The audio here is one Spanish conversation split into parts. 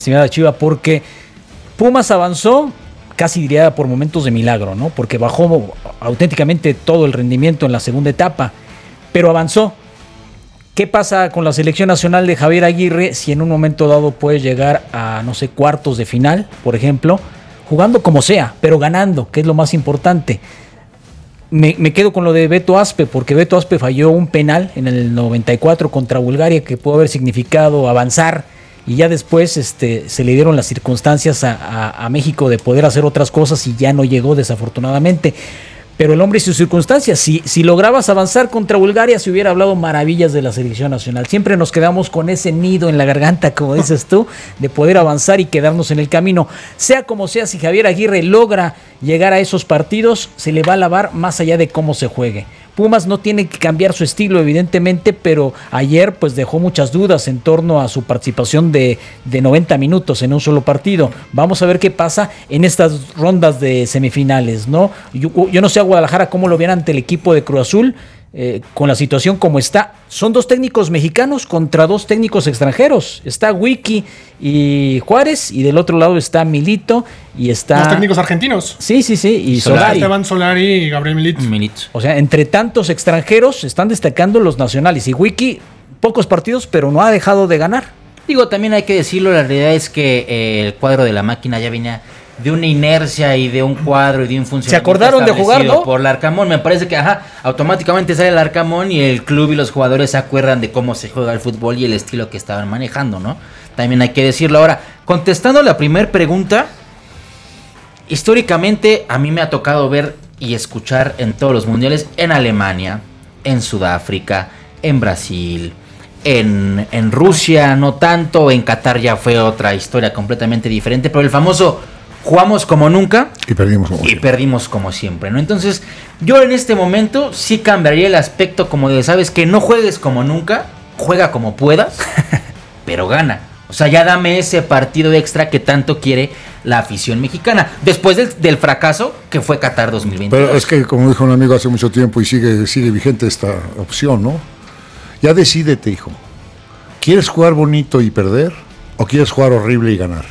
estimada Chiva, porque Pumas avanzó, casi diría por momentos de milagro, ¿no? Porque bajó auténticamente todo el rendimiento en la segunda etapa, pero avanzó. ¿Qué pasa con la selección nacional de Javier Aguirre si en un momento dado puede llegar a, no sé, cuartos de final, por ejemplo, jugando como sea, pero ganando, que es lo más importante? Me quedo con lo de Beto Aspe, porque Beto Aspe falló un penal en el 94 contra Bulgaria que pudo haber significado avanzar, y ya después se le dieron las circunstancias a México de poder hacer otras cosas y ya no llegó, desafortunadamente. Pero el hombre y sus circunstancias, si lograbas avanzar contra Bulgaria, se hubiera hablado maravillas de la selección nacional. Siempre nos quedamos con ese nido en la garganta, como dices tú, de poder avanzar y quedarnos en el camino. Sea como sea, si Javier Aguirre logra llegar a esos partidos, se le va a alabar más allá de cómo se juegue. Pumas no tiene que cambiar su estilo, evidentemente, pero ayer pues dejó muchas dudas en torno a su participación de 90 minutos en un solo partido. Vamos a ver qué pasa en estas rondas de semifinales, ¿no? Yo no sé a Guadalajara cómo lo ven ante el equipo de Cruz Azul, con la situación como está. Son 2 técnicos mexicanos contra 2 técnicos extranjeros. Está Wiki y Juárez, y del otro lado está Milito y está... 2 técnicos argentinos. Sí, y Solari. Esteban Solari y Gabriel Milito. O sea, entre tantos extranjeros están destacando los nacionales, y Wiki, pocos partidos, pero no ha dejado de ganar. Digo, también hay que decirlo, la realidad es que el cuadro de la máquina ya venía de una inercia y de un cuadro y de un funcionamiento. ¿Se acordaron de jugar, no? Por Larcamón. Me parece que automáticamente sale Larcamón y el club y los jugadores se acuerdan de cómo se juega el fútbol y el estilo que estaban manejando, ¿no? También hay que decirlo. Ahora, contestando la primera pregunta, históricamente a mí me ha tocado ver y escuchar en todos los mundiales, en Alemania, en Sudáfrica, en Brasil, en Rusia no tanto, en Qatar ya fue otra historia completamente diferente, pero el famoso jugamos como nunca y perdimos como siempre, ¿no? Entonces, yo en este momento sí cambiaría el aspecto como de, ¿sabes? Que no juegues como nunca, juega como puedas, pero gana. O sea, ya dame ese partido extra que tanto quiere la afición mexicana, después del fracaso que fue Qatar 2022. Pero es que, como dijo un amigo hace mucho tiempo, y sigue vigente esta opción, ¿no? Ya decídete, hijo. ¿Quieres jugar bonito y perder? ¿O quieres jugar horrible y ganar?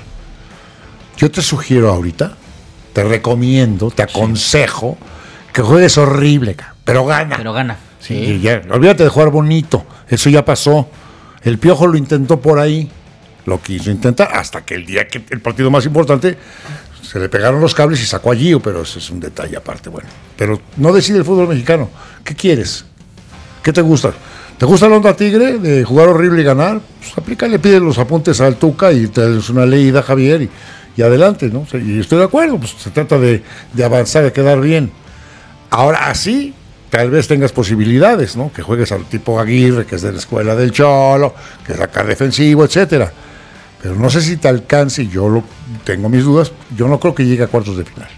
Yo te sugiero ahorita, te recomiendo, te aconsejo que juegues horrible, pero gana. Pero gana. Sí. Ya, olvídate de jugar bonito, eso ya pasó. El Piojo lo intentó por ahí, lo quiso intentar, hasta que el día que el partido más importante se le pegaron los cables y sacó a Gio, pero ese es un detalle aparte, bueno. Pero no decide el fútbol mexicano. ¿Qué quieres? ¿Qué te gusta? ¿Te gusta la onda tigre de jugar horrible y ganar? Pues aplícale, pide los apuntes al Tuca y te das una leída, Javier, y adelante, ¿no? Y estoy de acuerdo, pues se trata de avanzar, de quedar bien. Ahora, así, tal vez tengas posibilidades, ¿no? Que juegues al tipo Aguirre, que es de la escuela del Cholo, que es acá defensivo, etcétera. Pero no sé si te alcance, tengo mis dudas, yo no creo que llegue a cuartos de final.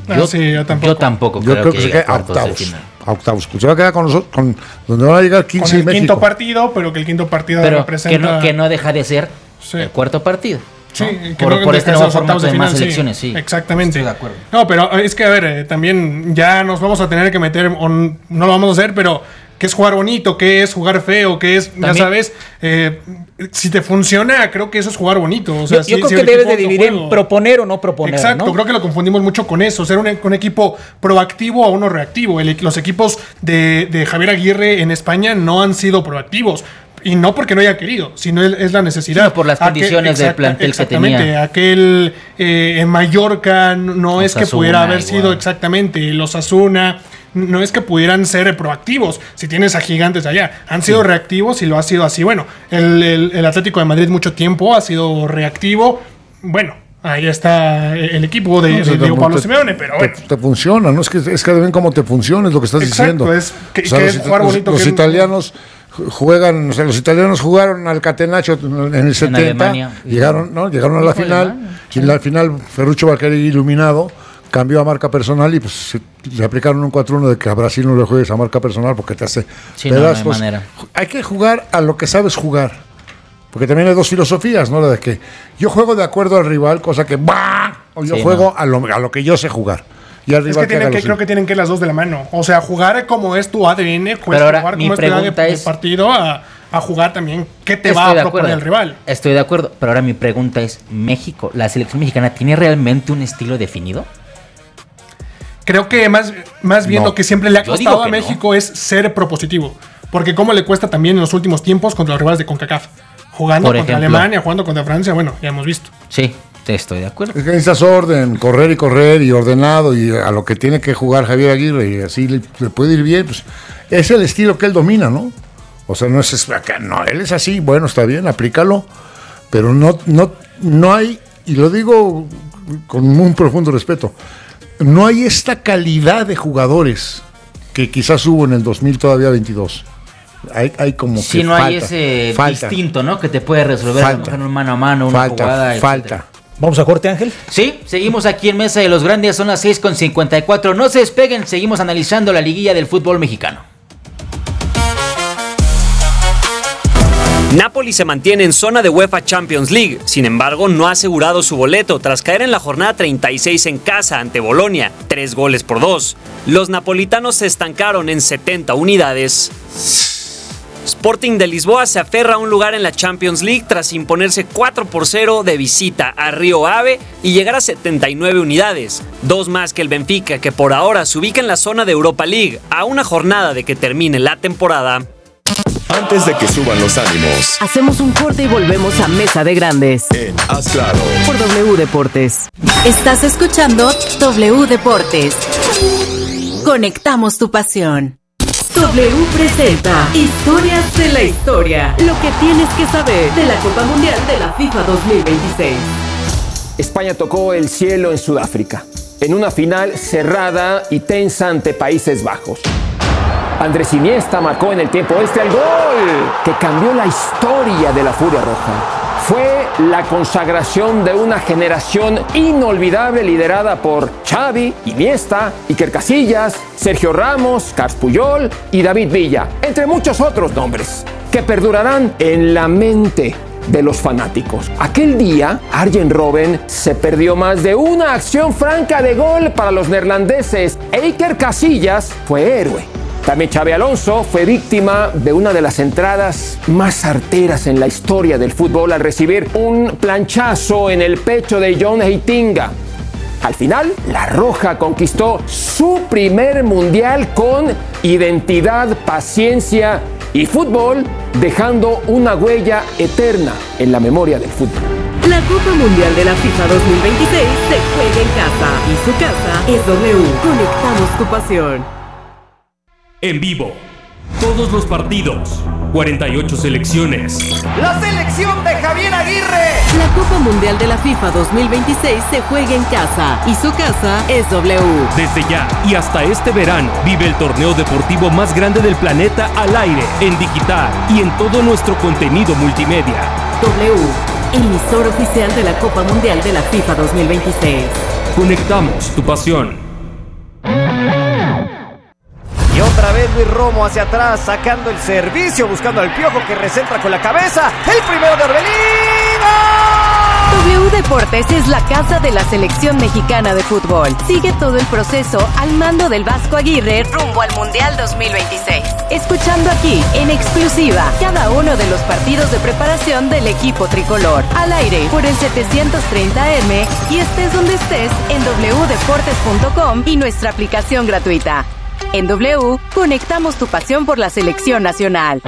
Yo tampoco yo creo que se quede a octavos. Se va a quedar con nosotros, donde van a llegar 15 con y México. Quinto partido, pero que el quinto partido representa... Que no deja de ser el cuarto partido. Sí, ¿no? por este nuevo formato de más selecciones, sí. Exactamente. Estoy de acuerdo. No, pero es que, a ver, también ya nos vamos a tener que meter, no lo vamos a hacer, pero ¿qué es jugar bonito? ¿Qué es jugar feo? ¿Qué es, también, ya sabes? Si te funciona, creo que eso es jugar bonito. O sea, yo creo que debes de dividir en proponer o no proponer. Exacto, ¿no? Creo que lo confundimos mucho con eso, ser un equipo proactivo o uno reactivo. Los equipos de Javier Aguirre en España no han sido proactivos. Y no porque no haya querido, sino es la necesidad. Sino por las condiciones del plantel que tenía. Aquel en Mallorca no es que pudiera haber sido exactamente los Osasuna, no es que pudieran ser proactivos. Si tienes a gigantes allá, han sido reactivos y lo ha sido así. Bueno, el Atlético de Madrid mucho tiempo ha sido reactivo. Bueno, ahí está el equipo de Diego Pablo Simeone, pero bueno. Te funciona, ¿no? Es que ven cómo te funciona, es lo que estás diciendo. Es es jugar bonito. Los italianos juegan, o sea, los italianos jugaron al Catenaccio en el 70, llegaron a la final, y en la final Ferruccio Barqueri, iluminado, cambió a marca personal y pues le aplicaron un 4-1 de que a Brasil no le juegues a marca personal porque te hace pedazos. No hay manera. Hay que jugar a lo que sabes jugar, porque también hay 2 filosofías, ¿no? La de que yo juego de acuerdo al rival, cosa que o yo juego a lo que yo sé jugar. Es que creo que tienen que ir las dos de la mano. O sea, jugar como es tu ADN, jugar como es tu ADN de partido a jugar también qué te va a proponer el rival. Estoy de acuerdo, pero ahora mi pregunta es, México, ¿la selección mexicana tiene realmente un estilo definido? Creo que más bien lo que siempre le ha costado a México es ser propositivo. Porque cómo le cuesta también en los últimos tiempos contra los rivales de CONCACAF. Jugando contra Alemania, jugando contra Francia, bueno, ya hemos visto. Sí, estoy de acuerdo. Es que necesitas orden, correr y ordenado, y a lo que tiene que jugar Javier Aguirre, y así le puede ir bien. Pues, es el estilo que él domina, ¿no? O sea, no es acá, no, él es así, bueno, está bien, aplícalo, pero no hay, y lo digo con un profundo respeto, no hay esta calidad de jugadores que quizás hubo en el 2022. Hay como si que no hay ese distinto, ¿no? Que te puede resolver en un mano a mano, una jugada. Falta. ¿Vamos a corte, Ángel? Sí, seguimos aquí en Mesa de los Grandes, son las 6:54. No se despeguen, seguimos analizando la liguilla del fútbol mexicano. Napoli se mantiene en zona de UEFA Champions League, sin embargo no ha asegurado su boleto tras caer en la jornada 36 en casa ante Bolonia, 3-2. Los napolitanos se estancaron en 70 unidades. Sporting de Lisboa se aferra a un lugar en la Champions League tras imponerse 4-0 de visita a Río Ave y llegar a 79 unidades, 2 más que el Benfica, que por ahora se ubica en la zona de Europa League, a una jornada de que termine la temporada. Antes de que suban los ánimos, hacemos un corte y volvemos a Mesa de Grandes en Haz Claro por W Deportes. Estás escuchando W Deportes. Conectamos tu pasión. W presenta Historias de la Historia. Lo que tienes que saber de la Copa Mundial de la FIFA 2026. España tocó el cielo en Sudáfrica, en una final cerrada y tensa ante Países Bajos. Andrés Iniesta marcó en el tiempo extra el gol que cambió la historia de la Furia Roja. Fue la consagración de una generación inolvidable liderada por Xavi, Iniesta, Iker Casillas, Sergio Ramos, Carles Puyol y David Villa, entre muchos otros nombres, que perdurarán en la mente de los fanáticos. Aquel día, Arjen Robben se perdió más de una acción franca de gol para los neerlandeses e Iker Casillas fue héroe. También Xabi Alonso fue víctima de una de las entradas más certeras en la historia del fútbol al recibir un planchazo en el pecho de John Heitinga. Al final, la Roja conquistó su primer mundial con identidad, paciencia y fútbol, dejando una huella eterna en la memoria del fútbol. La Copa Mundial de la FIFA 2026 se juega en casa y su casa es W. Conectamos tu pasión. En vivo, todos los partidos, 48 selecciones. ¡La selección de Javier Aguirre! La Copa Mundial de la FIFA 2026 se juega en casa y su casa es W. Desde ya y hasta este verano, vive el torneo deportivo más grande del planeta al aire, en digital y en todo nuestro contenido multimedia. W, emisor oficial de la Copa Mundial de la FIFA 2026. Conectamos tu pasión. Y otra vez Luis Romo hacia atrás, sacando el servicio, buscando al Piojo que recentra con la cabeza. El primero de Orbelín. W Deportes es la casa de la selección mexicana de fútbol. Sigue todo el proceso al mando del Vasco Aguirre rumbo al Mundial 2026. Escuchando aquí, en exclusiva, cada uno de los partidos de preparación del equipo tricolor. Al aire, por el 730M y estés donde estés en wdeportes.com y nuestra aplicación gratuita. En W, conectamos tu pasión por la selección nacional.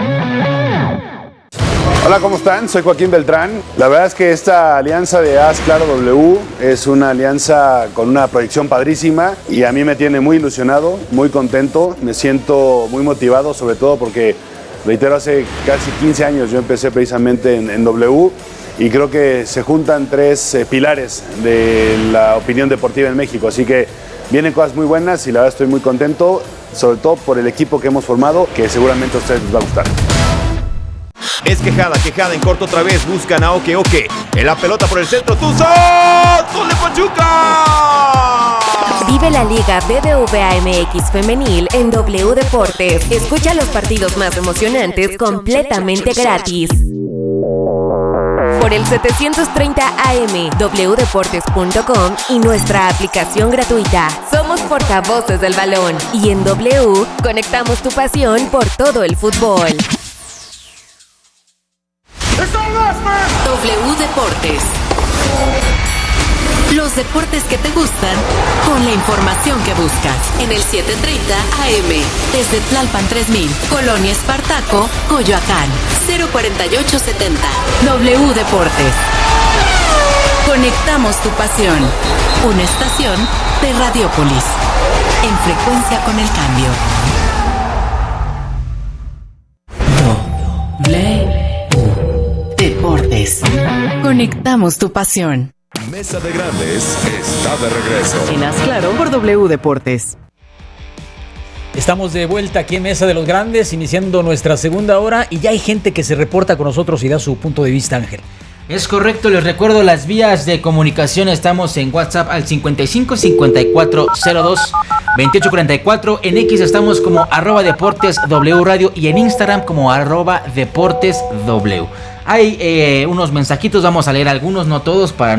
Hola, ¿cómo están? Soy Joaquín Beltrán. La verdad es que esta alianza de Haz Claro W es una alianza con una proyección padrísima y a mí me tiene muy ilusionado, muy contento, me siento muy motivado, sobre todo porque, reitero, hace casi 15 años yo empecé precisamente en W y creo que se juntan 3 pilares de la opinión deportiva en México, así que vienen cosas muy buenas y la verdad estoy muy contento, sobre todo por el equipo que hemos formado, que seguramente a ustedes les va a gustar. Es quejada en corto otra vez, buscan a Oke. En la pelota por el centro, Tuzón, ¡gol de Pachuca! Vive la Liga BBVA MX Femenil en W Deportes. Escucha los partidos más emocionantes completamente gratis. Por el 730 AM, wdeportes.com y nuestra aplicación gratuita. Somos portavoces del balón y en W conectamos tu pasión por todo el fútbol. W Deportes. Los deportes que te gustan con la información que buscas. En el 730 AM. Desde Tlalpan 3000, Colonia Espartaco, Coyoacán. 04870. W Deportes. Conectamos tu pasión. Una estación de Radiopolis. En frecuencia con el cambio. W Deportes. Conectamos tu pasión. Mesa de Grandes está de regreso. En Haz Claro por W Deportes. Estamos de vuelta aquí en Mesa de los Grandes, iniciando nuestra segunda hora, y ya hay gente que se reporta con nosotros y da su punto de vista, Ángel. Es correcto, les recuerdo las vías de comunicación. Estamos en WhatsApp al 55 54 02 28 44. En X estamos como @Deportes W Radio y en Instagram como @Deportes W. Hay unos mensajitos, vamos a leer algunos, no todos, para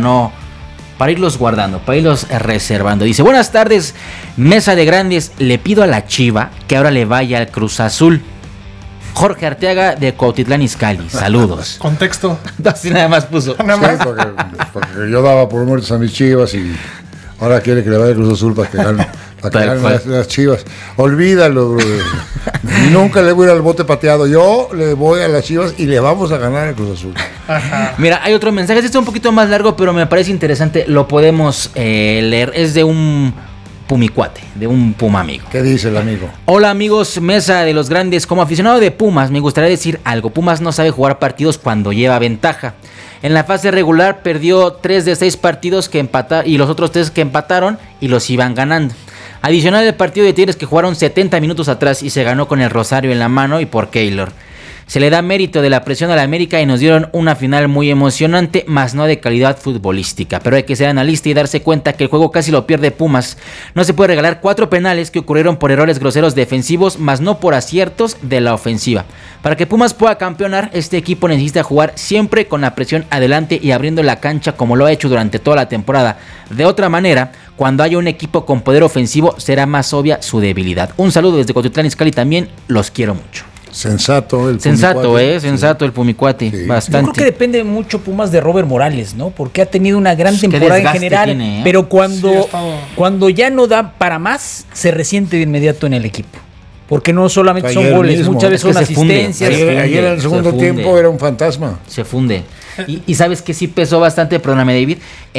irlos guardando, para irlos reservando. Dice: buenas tardes, Mesa de Grandes, le pido a la Chiva que ahora le vaya al Cruz Azul. Jorge Arteaga de Cuautitlán Izcalli, saludos. Contexto. Así nada más puso. Sí, porque yo daba por muertos a mis Chivas y ahora quiere que le vaya al Cruz Azul para que ganen las Chivas. Olvídalo, brother. Nunca le voy a ir al bote pateado. Yo le voy a las Chivas y le vamos a ganar al Cruz Azul. Ajá. Mira, hay otro mensaje, este es un poquito más largo, pero me parece interesante, lo podemos leer. Es de un pumicuate, de un Puma amigo. ¿Qué dice el amigo? Hola amigos, Mesa de los Grandes. Como aficionado de Pumas, me gustaría decir algo. Pumas no sabe jugar partidos cuando lleva ventaja. En la fase regular perdió 3 de 6 partidos que empataron y los otros 3 que empataron y los iban ganando. Adicional del partido de Tigres, que jugaron 70 minutos atrás y se ganó con el rosario en la mano y por Keylor. Se le da mérito de la presión a la América y nos dieron una final muy emocionante, más no de calidad futbolística. Pero hay que ser analista y darse cuenta que el juego casi lo pierde Pumas. No se puede regalar 4 penales que ocurrieron por errores groseros defensivos, más no por aciertos de la ofensiva. Para que Pumas pueda campeonar, este equipo necesita jugar siempre con la presión adelante y abriendo la cancha como lo ha hecho durante toda la temporada. De otra manera, cuando haya un equipo con poder ofensivo, será más obvia su debilidad. Un saludo desde Cuautitlán Izcalli también, los quiero mucho. Sensato el Pumicuate. Sensato el Pumicuate, sí. Bastante. Yo creo que depende mucho Pumas de Robert Morales, ¿no? Porque ha tenido una gran temporada en general, tiene, pero cuando ya no da para más, se resiente de inmediato en el equipo. Porque no solamente son goles, mismo. Muchas veces son asistencias. Ayer en el segundo tiempo era un fantasma. Se funde. Y sabes que sí pesó bastante, perdóname David,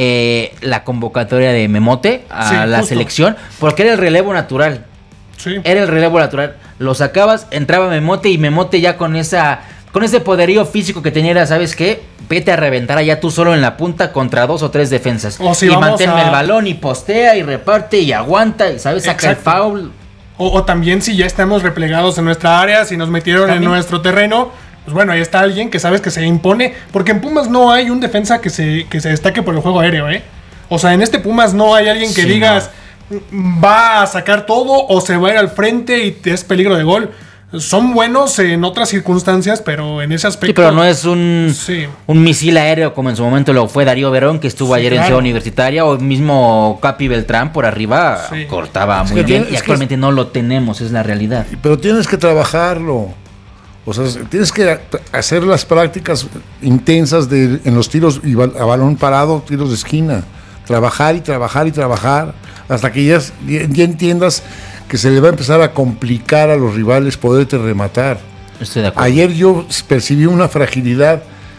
la convocatoria de Memote a la selección, porque era el relevo natural. Sí. Era el relevo natural. Lo sacabas, entraba Memote y Memote ya con ese poderío físico que tenía, era, ¿sabes qué? Vete a reventar allá tú solo en la punta contra 2 o 3 defensas. Y manténme el balón y postea y reparte y aguanta y, ¿sabes? Saca el foul. O también si ya estamos replegados en nuestra área, si nos metieron en nuestro terreno, pues bueno, ahí está alguien que sabes que se impone. Porque en Pumas no hay un defensa que se destaque por el juego aéreo, ¿eh? O sea, en este Pumas no hay alguien que digas... No. Va a sacar todo o se va a ir al frente y es peligro de gol. Son buenos en otras circunstancias, pero en ese aspecto... Sí, pero no es un misil aéreo como en su momento lo fue Darío Verón, que estuvo ayer en Ciudad Universitaria, o mismo Capi Beltrán por arriba, cortaba muy bien, y actualmente no lo tenemos, es la realidad. Pero tienes que trabajarlo. O sea, tienes que hacer las prácticas intensas en los tiros a balón parado, tiros de esquina. Trabajar y trabajar y trabajar hasta que ya entiendas que se le va a empezar a complicar a los rivales poderte rematar. Estoy de acuerdo. Ayer yo percibí una fragilidad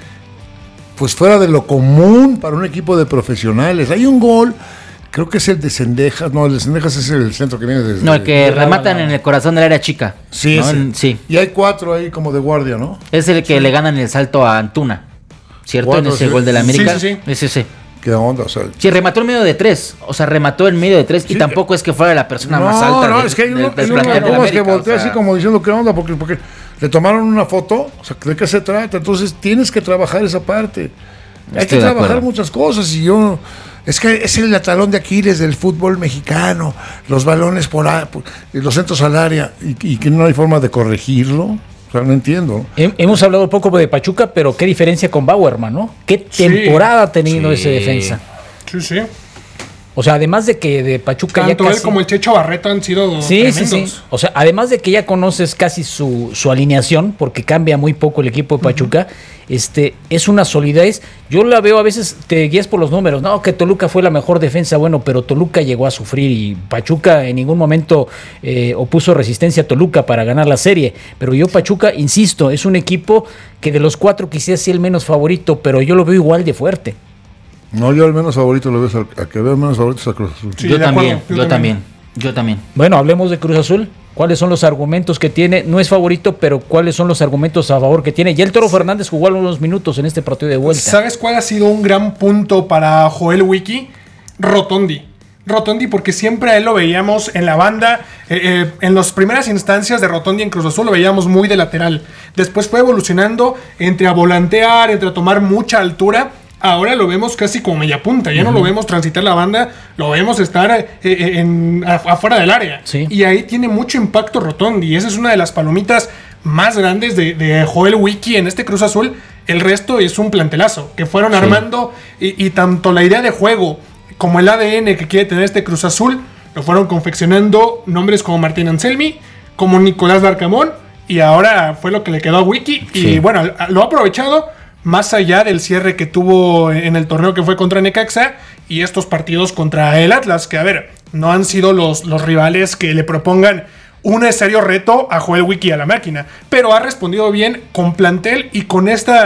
pues fuera de lo común para un equipo de profesionales. Hay un gol, creo que es el de Cendejas, no, el de Cendejas es el centro que viene desde... No, el que rematan en el corazón del área chica. Sí, ¿no? Sí. Y hay 4 ahí como de guardia, ¿no? Es el que le ganan el salto a Antuna, ¿cierto? 4, en ese gol de la América. Sí. Es ese. ¿Qué onda? O sea, sí, remató en medio de 3. O sea, remató en medio de 3 y tampoco es que fuera la persona más alta. No, es que hay uno que voltea así como diciendo ¿qué onda? Porque le tomaron una foto. O sea, ¿de qué se trata? Entonces tienes que trabajar esa parte. Hay que trabajar muchas cosas y yo... Es que es el talón de Aquiles del fútbol mexicano. Los balones los centros al área y que no hay forma de corregirlo. O sea, no entiendo. Hemos hablado un poco de Pachuca, pero qué diferencia con Bauerman, ¿no? Qué temporada ha tenido ese defensa. Sí. O sea, además de que de Pachuca tanto él como el Checho Barreto han sido tremendos. Sí. O sea, además de que ya conoces casi su alineación, porque cambia muy poco el equipo de Pachuca, es una solidez. Yo la veo, a veces te guías por los números, no, que Toluca fue la mejor defensa, bueno, pero Toluca llegó a sufrir y Pachuca en ningún momento opuso resistencia a Toluca para ganar la serie, pero yo Pachuca, insisto, es un equipo que de los 4 quizás sea el menos favorito, pero yo lo veo igual de fuerte. No, yo al menos favorito lo veo, a que veo menos favoritos a Cruz Azul. Sí, yo también. Bueno, hablemos de Cruz Azul. ¿Cuáles son los argumentos que tiene? No es favorito, pero ¿cuáles son los argumentos a favor que tiene? Ya el Toro Fernández jugó algunos minutos en este partido de vuelta. ¿Sabes cuál ha sido un gran punto para Joel Wiki? Rotondi, porque siempre a él lo veíamos en la banda. En las primeras instancias de Rotondi en Cruz Azul lo veíamos muy de lateral. Después fue evolucionando entre a volantear, entre a tomar mucha altura. Ahora lo vemos casi como media punta. Ya no lo vemos transitar la banda, lo vemos estar afuera del área. Sí. Y ahí tiene mucho impacto Rotondi. Y esa es una de las palomitas más grandes de Joel Wiki en este Cruz Azul. El resto es un plantelazo que fueron armando y tanto la idea de juego como el ADN que quiere tener este Cruz Azul lo fueron confeccionando nombres como Martín Anselmi, como Nicolás Larcamón, y ahora fue lo que le quedó a Wiki. Y bueno, lo ha aprovechado más allá del cierre que tuvo en el torneo que fue contra Necaxa y estos partidos contra el Atlas, que a ver, no han sido los rivales que le propongan un serio reto a Joel Wiki a la máquina, pero ha respondido bien con plantel y con este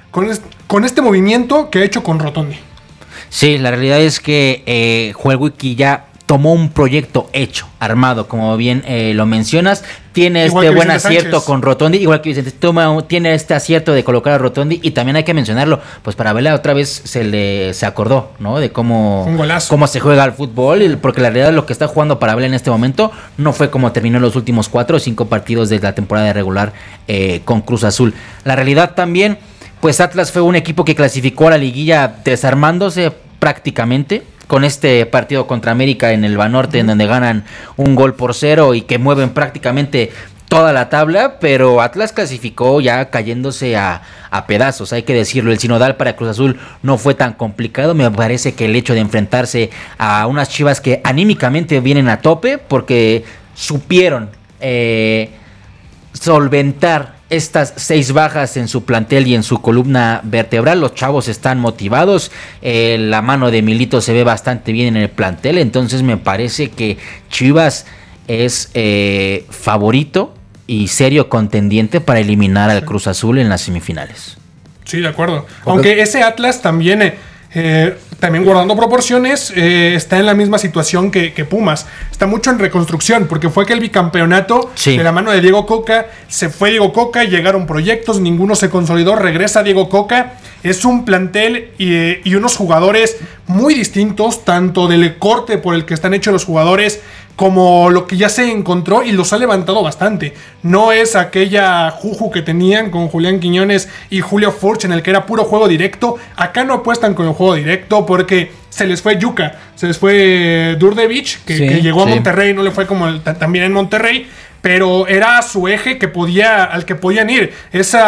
movimiento que ha hecho con Rotondi. Sí, la realidad es que Joel Wiki ya tomó un proyecto hecho, armado, como bien lo mencionas. Tiene este buen acierto Sánchez con Rotondi, igual que Vicente. Tiene este acierto de colocar a Rotondi, y también hay que mencionarlo, pues para Vela otra vez se acordó, ¿no? De cómo se juega el fútbol, porque la realidad lo que está jugando para Vela en este momento no fue como terminó los últimos 4 o 5 partidos de la temporada regular con Cruz Azul. La realidad también, pues Atlas fue un equipo que clasificó a la liguilla desarmándose prácticamente, con este partido contra América en el Banorte, en donde ganan 1-0 y que mueven prácticamente toda la tabla, pero Atlas clasificó ya cayéndose a pedazos, hay que decirlo. El sinodal para Cruz Azul no fue tan complicado. Me parece que el hecho de enfrentarse a unas Chivas que anímicamente vienen a tope, porque supieron solventar estas 6 bajas en su plantel y en su columna vertebral. Los chavos están motivados, la mano de Milito se ve bastante bien en el plantel, entonces me parece que Chivas es favorito y serio contendiente para eliminar al Cruz Azul en las semifinales. Sí, de acuerdo. Aunque ese Atlas también guardando proporciones, está en la misma situación que Pumas. Está mucho en reconstrucción, porque fue que el bicampeonato de la mano de Diego Coca, se fue Diego Coca, llegaron proyectos, ninguno se consolidó, regresa Diego Coca. Es un plantel y unos jugadores muy distintos, tanto del corte por el que están hechos los jugadores como lo que ya se encontró, y los ha levantado bastante. No es aquella juju que tenían con Julián Quiñones y Julio Furch, en el que era puro juego directo. Acá no apuestan con el juego directo porque se les fue Yuka, se les fue Durdevich, que llegó a Monterrey, no le fue como también en Monterrey, pero era su eje al que podían ir. Ese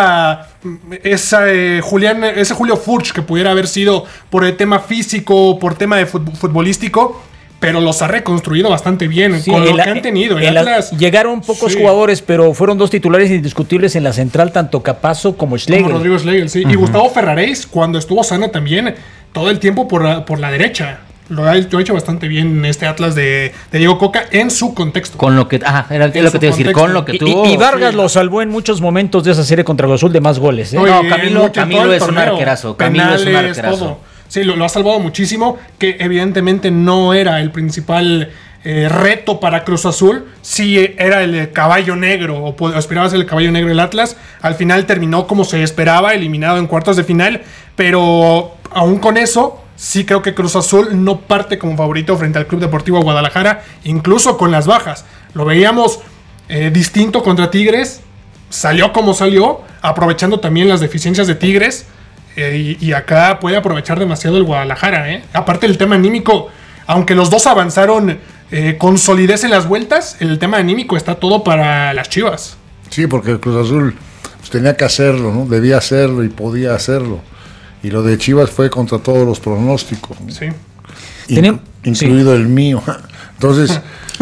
Julio Furch que pudiera haber sido por el tema físico, por tema de futbolístico, pero los ha reconstruido bastante bien con lo que han tenido. Llegaron pocos jugadores, pero fueron 2 titulares indiscutibles en la central, tanto Capazo como Schlegel. Como Rodrigo Schlegel, sí. Y Gustavo Ferraréis, cuando estuvo sano también, todo el tiempo por la derecha. Lo ha hecho bastante bien este Atlas de Diego Coca en su contexto. Con lo que, era lo que te iba a decir, con lo que tuvo. Y Vargas lo salvó en muchos momentos de esa serie contra Cruz Azul de más goles. No, Camilo es un arquerazo. Todo. Sí, lo ha salvado muchísimo, que evidentemente no era el principal reto para Cruz Azul. Sí era el caballo negro, o aspiraba a ser el caballo negro del Atlas. Al final terminó como se esperaba, eliminado en cuartos de final, pero aún con eso, sí creo que Cruz Azul no parte como favorito frente al Club Deportivo Guadalajara, incluso con las bajas. Lo veíamos distinto contra Tigres, salió como salió, aprovechando también las deficiencias de Tigres. Y acá puede aprovechar demasiado el Guadalajara, Aparte del tema anímico, aunque los dos avanzaron con solidez en las vueltas, el tema anímico está todo para las Chivas. Sí, porque el Cruz Azul pues, tenía que hacerlo, ¿no? Debía hacerlo y podía hacerlo. Y lo de Chivas fue contra todos los pronósticos, ¿no? Sí. Incluido el mío. Entonces,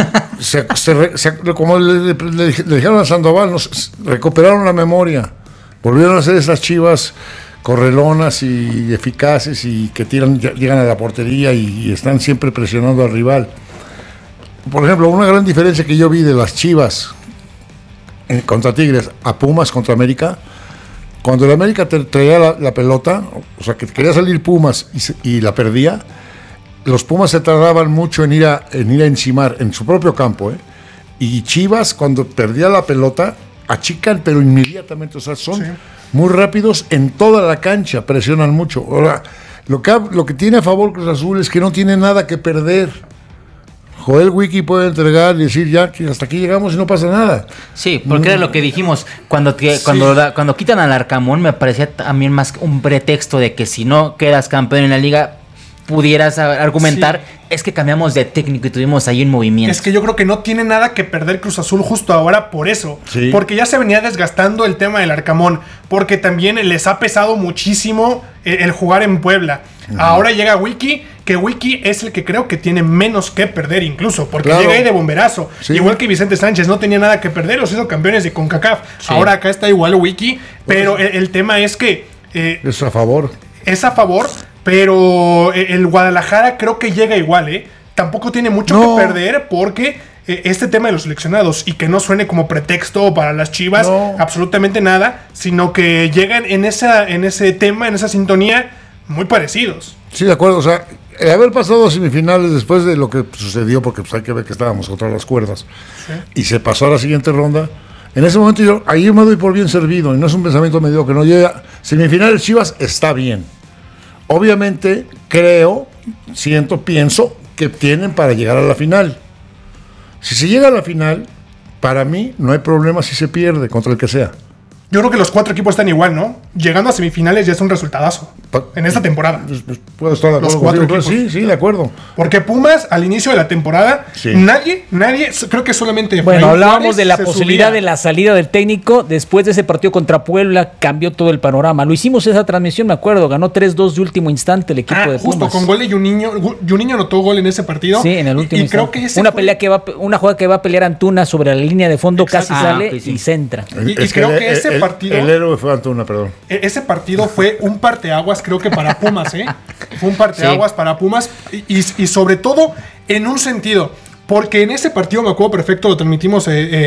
como le dijeron a Sandoval, recuperaron la memoria. Volvieron a ser esas Chivas correlonas y eficaces y que llegan a la portería y están siempre presionando al rival. Por ejemplo, una gran diferencia que yo vi de las Chivas contra Tigres a Pumas contra América, cuando el América traía la pelota, o sea, que quería salir Pumas y la perdía, los Pumas se tardaban mucho en ir a encimar en su propio campo, y Chivas, cuando perdía la pelota, achican, pero inmediatamente, o sea, son muy rápidos en toda la cancha, presionan mucho. Ahora, lo que tiene a favor Cruz Azul es que no tiene nada que perder. Joel Wiki puede entregar y decir ya que hasta aquí llegamos y no pasa nada. Sí, porque era lo que dijimos, cuando quitan al Arcamón me parecía también más un pretexto de que si no quedas campeón en la liga pudieras argumentar, es que cambiamos de técnico y tuvimos ahí un movimiento. Es que yo creo que no tiene nada que perder Cruz Azul justo ahora por eso. Sí. Porque ya se venía desgastando el tema del Arcamón. Porque también les ha pesado muchísimo el jugar en Puebla. Ahora llega Wiki, que Wiki es el que creo que tiene menos que perder incluso. Porque llega ahí de bomberazo. Sí. Igual que Vicente Sánchez, no tenía nada que perder. Los hizo campeones de CONCACAF. Sí. Ahora acá está igual Wiki. Pero el tema es que... es a favor. Es a favor... Pero el Guadalajara creo que llega igual, Tampoco tiene mucho que perder porque este tema de los seleccionados, y que no suene como pretexto para las Chivas, absolutamente nada, sino que llegan en ese tema, en esa sintonía, muy parecidos. Sí, de acuerdo, o sea, haber pasado a semifinales después de lo que sucedió, porque pues hay que ver que estábamos contra las cuerdas, y se pasó a la siguiente ronda. En ese momento ahí me doy por bien servido, y no es un pensamiento mediocre, no llega. Semifinales Chivas está bien. Obviamente, pienso que tienen para llegar a la final. Si se llega a la final, para mí no hay problema si se pierde contra el que sea. Yo creo que los 4 equipos están igual, ¿no? Llegando a semifinales ya es un resultadazo en esta temporada. Puedo estar de acuerdo. Los 4 equipos. Sí, de acuerdo. Porque Pumas, al inicio de la temporada, nadie, creo que solamente... Bueno, hablábamos de la posibilidad de la salida del técnico. Después de ese partido contra Puebla, cambió todo el panorama. Lo hicimos esa transmisión, me acuerdo. Ganó 3-2 de último instante el equipo de Pumas. Justo, con gol de Juninho. Juninho anotó gol en ese partido. Sí, en el último instante. Creo que una jugada que va a pelear Antuna sobre la línea de fondo, casi sale y centra. Y creo que ese partido... El héroe fue Antuna, perdón. Ese partido fue un parteaguas, creo que para Pumas, Fue un parteaguas para Pumas y sobre todo en un sentido, porque en ese partido, me acuerdo perfecto, lo transmitimos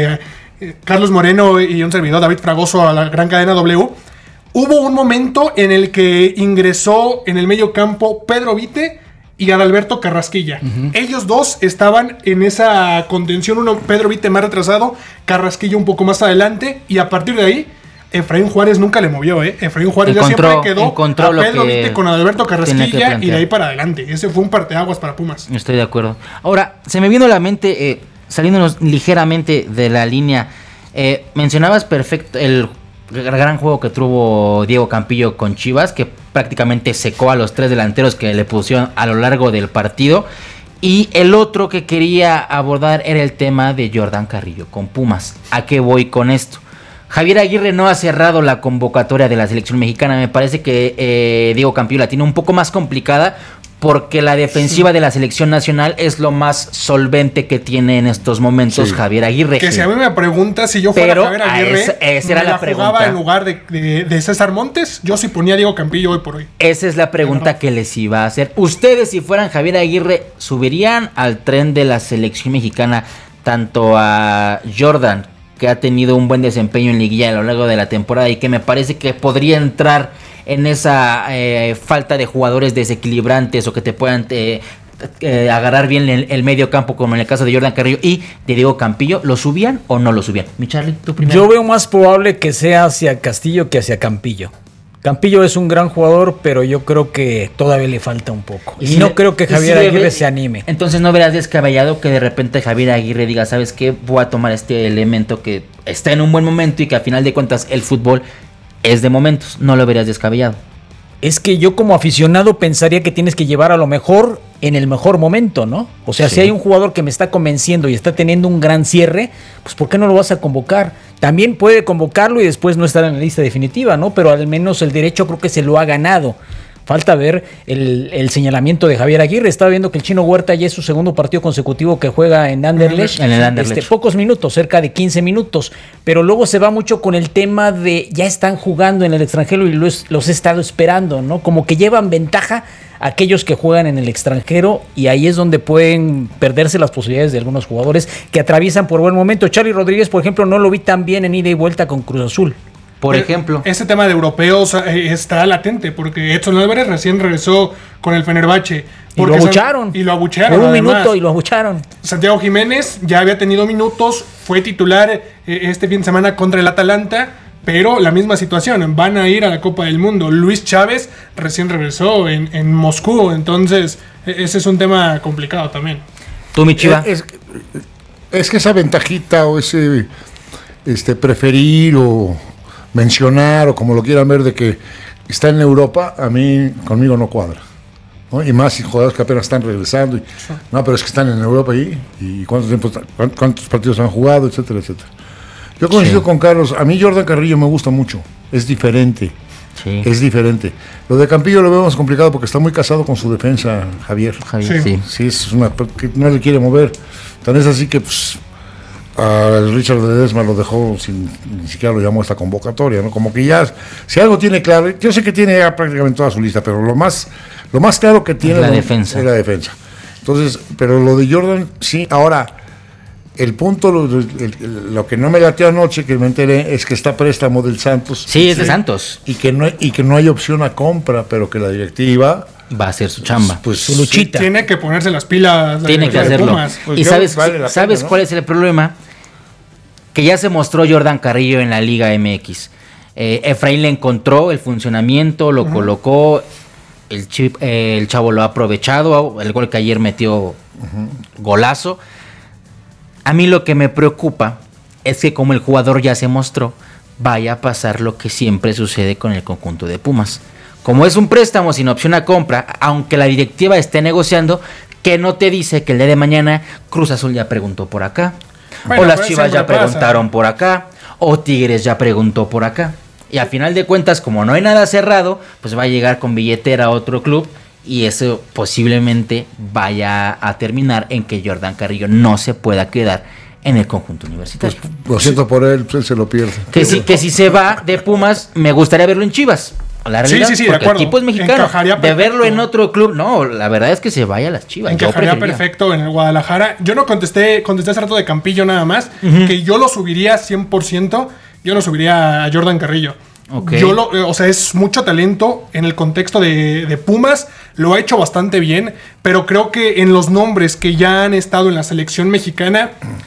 Carlos Moreno y un servidor, David Fragoso, a la gran cadena W. Hubo un momento en el que ingresó en el medio campo Pedro Vite y Adalberto Carrasquilla. Ellos dos estaban en esa contención, Pedro Vite más retrasado, Carrasquilla un poco más adelante, y a partir de ahí Efraín Juárez nunca le movió, Efraín Juárez ya siempre quedó a Pedro Vite con Adalberto Carrasquilla y de ahí para adelante. Ese fue un parteaguas para Pumas. Estoy de acuerdo. Ahora, se me vino a la mente, saliéndonos ligeramente de la línea, mencionabas perfecto el gran juego que tuvo Diego Campillo con Chivas, que prácticamente secó a los 3 delanteros que le pusieron a lo largo del partido. Y el otro que quería abordar era el tema de Jordan Carrillo con Pumas. ¿A qué voy con esto? Javier Aguirre no ha cerrado la convocatoria de la selección mexicana. Me parece que Diego Campillo la tiene un poco más complicada porque la defensiva de la selección nacional es lo más solvente que tiene en estos momentos Javier Aguirre. Que si a mí me preguntas si yo fuera Javier Aguirre, esa era la pregunta. Jugaba en lugar de César Montes, yo sí ponía a Diego Campillo hoy por hoy. Esa es la pregunta que les iba a hacer. Ustedes, si fueran Javier Aguirre, ¿subirían al tren de la selección mexicana tanto a Jordan, que ha tenido un buen desempeño en liguilla a lo largo de la temporada y que me parece que podría entrar en esa falta de jugadores desequilibrantes o que te puedan agarrar bien el medio campo, como en el caso de Jordan Carrillo y de Diego Campillo? ¿Lo subían o no lo subían? Mi Charlie, tú primero. Yo veo más probable que sea hacia Castillo que hacia Campillo. Campillo es un gran jugador, pero yo creo que todavía le falta un poco. Y no creo que Javier Aguirre se anime. Entonces no verás descabellado que de repente Javier Aguirre diga, ¿sabes qué? Voy a tomar este elemento que está en un buen momento y que a final de cuentas el fútbol es de momentos. No lo verías descabellado. Es que yo como aficionado pensaría que tienes que llevar a lo mejor en el mejor momento, ¿no? O sea, si hay un jugador que me está convenciendo y está teniendo un gran cierre, pues ¿por qué no lo vas a convocar? También puede convocarlo y después no estar en la lista definitiva, ¿no? Pero al menos el derecho creo que se lo ha ganado. falta ver el señalamiento de Javier Aguirre. Estaba viendo que el Chino Huerta ya es su segundo partido consecutivo que juega en Anderlecht. En el Anderlecht. Pocos minutos, cerca de 15 minutos. Pero luego se va mucho con el tema de ya están jugando en el extranjero y los he estado esperando, ¿no? Como que llevan ventaja aquellos que juegan en el extranjero y ahí es donde pueden perderse las posibilidades de algunos jugadores que atraviesan por buen momento. Charly Rodríguez, por ejemplo, no lo vi tan bien en ida y vuelta con Cruz Azul. Por ejemplo. Ese tema de europeos está latente porque Edson Álvarez recién regresó con el Fenerbahce. Y lo abucharon. Por un minuto y lo abucharon. Santiago Jiménez ya había tenido minutos, fue titular este fin de semana contra el Atalanta, pero la misma situación, van a ir a la Copa del Mundo. Luis Chávez recién regresó en Moscú, entonces ese es un tema complicado también. ¿Tú, mi Chiva? Es que esa ventajita o ese preferir o mencionar o como lo quieran ver de que está en Europa, conmigo no cuadra, ¿no? Y más si jugadores que apenas están regresando no, pero es que están en Europa y cuántos partidos han jugado, etcétera, etcétera. Yo coincido con Carlos, a mí Jordan Carrillo me gusta mucho, es diferente. Es diferente. Lo de Campillo lo vemos complicado porque está muy casado con su defensa, Javier. Sí, es una que no le quiere mover. Tan es así que a Richard Ledesma lo dejó ni siquiera lo llamó a esta convocatoria, ¿no? Como que ya, si algo tiene claro, yo sé que tiene ya prácticamente toda su lista, pero lo más claro que tiene es la defensa. Entonces, pero lo de Jordan, sí, ahora, el punto, lo que no me lateó anoche, que me enteré, es que está préstamo del Santos. Sí, es de Santos. Y que no hay opción a compra, pero que la directiva va a hacer su chamba, pues su luchita. Tiene que ponerse las pilas. Tiene que hacerlo. Pues y sabes pena, ¿no? ¿Cuál es el problema? Que ya se mostró Jordan Carrillo en la Liga MX. Efraín le encontró el funcionamiento, lo colocó, el chavo lo ha aprovechado, el gol que ayer metió, golazo. A mí lo que me preocupa es que como el jugador ya se mostró, vaya a pasar lo que siempre sucede con el conjunto de Pumas. Como es un préstamo sin opción a compra, aunque la directiva esté negociando, que no te dice que el día de mañana Cruz Azul ya preguntó por acá, o las Chivas ya preguntaron por acá, o Tigres ya preguntó por acá. Y a final de cuentas, como no hay nada cerrado, pues va a llegar con billetera a otro club y eso posiblemente vaya a terminar en que Jordan Carrillo no se pueda quedar en el conjunto universitario. Pues, lo siento por él, pues él se lo pierde. Que si se va de Pumas, me gustaría verlo en Chivas. La realidad, sí, porque el tipo es mexicano. De verlo en otro club, no, la verdad es que se vaya a las Chivas. Encajaría perfecto en el Guadalajara. Yo no contesté hace rato de Campillo nada más, que yo lo subiría 100%, yo lo subiría a Jordan Carrillo. Okay. O sea, es mucho talento en el contexto de Pumas, lo ha hecho bastante bien, pero creo que en los nombres que ya han estado en la selección mexicana,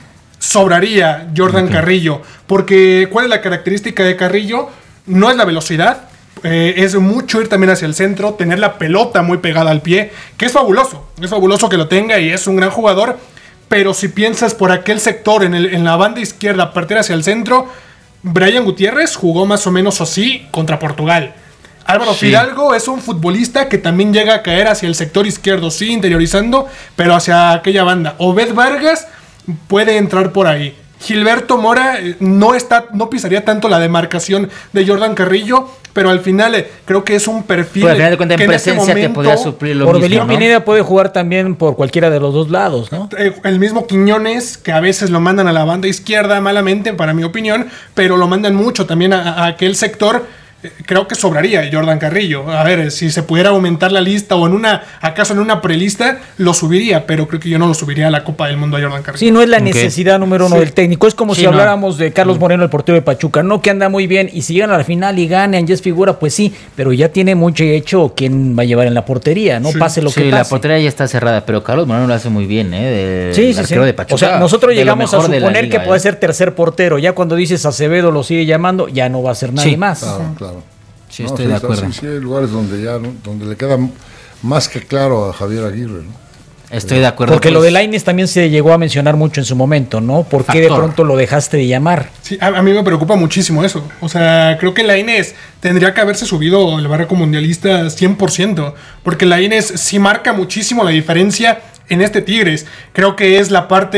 sobraría Jordan Carrillo, porque ¿cuál es la característica de Carrillo? No es la velocidad, es mucho ir también hacia el centro, tener la pelota muy pegada al pie, que es fabuloso que lo tenga y es un gran jugador, pero si piensas por aquel sector, en la banda izquierda, partir hacia el centro, Brian Gutiérrez jugó más o menos así contra Portugal. Álvaro Fidalgo es un futbolista que también llega a caer hacia el sector izquierdo, sí, interiorizando, pero hacia aquella banda. Obed Vargas puede entrar por ahí. Gilberto Mora no pisaría tanto la demarcación de Jordan Carrillo, pero al final creo que es un perfil pero al final de cuentas, en presencia te podría suplir lo Orbelín mismo, ¿no? Pineda puede jugar también por cualquiera de los dos lados, ¿no? El mismo Quiñones, que a veces lo mandan a la banda izquierda malamente, para mi opinión, pero lo mandan mucho también a aquel sector. Creo que sobraría Jordan Carrillo. A ver, si se pudiera aumentar la lista o acaso en una prelista, lo subiría, pero creo que yo no lo subiría a la Copa del Mundo a Jordan Carrillo. Sí, no es la necesidad número uno del técnico. Es como si habláramos de Carlos Moreno, el portero de Pachuca, no, que anda muy bien, y si llegan a la final y ganan, ya es figura, pues sí, pero ya tiene mucho hecho quién va a llevar en la portería, no pase lo que pase. La portería ya está cerrada, pero Carlos Moreno lo hace muy bien, arquero de Pachuca. O sea, nosotros llegamos a suponer que puede ser tercer portero, ya cuando dices Acevedo lo sigue llamando, ya no va a ser nadie más. Claro. Sí, estoy de acuerdo. Sí, hay lugares donde le queda más que claro a Javier Aguirre, ¿no? Estoy de acuerdo. Porque lo de Lainez también se llegó a mencionar mucho en su momento, ¿no? ¿Por qué de pronto lo dejaste de llamar? Sí, a mí me preocupa muchísimo eso. O sea, creo que Lainez tendría que haberse subido al barco mundialista 100%, porque Lainez sí marca muchísimo la diferencia en este Tigres. Creo que es la parte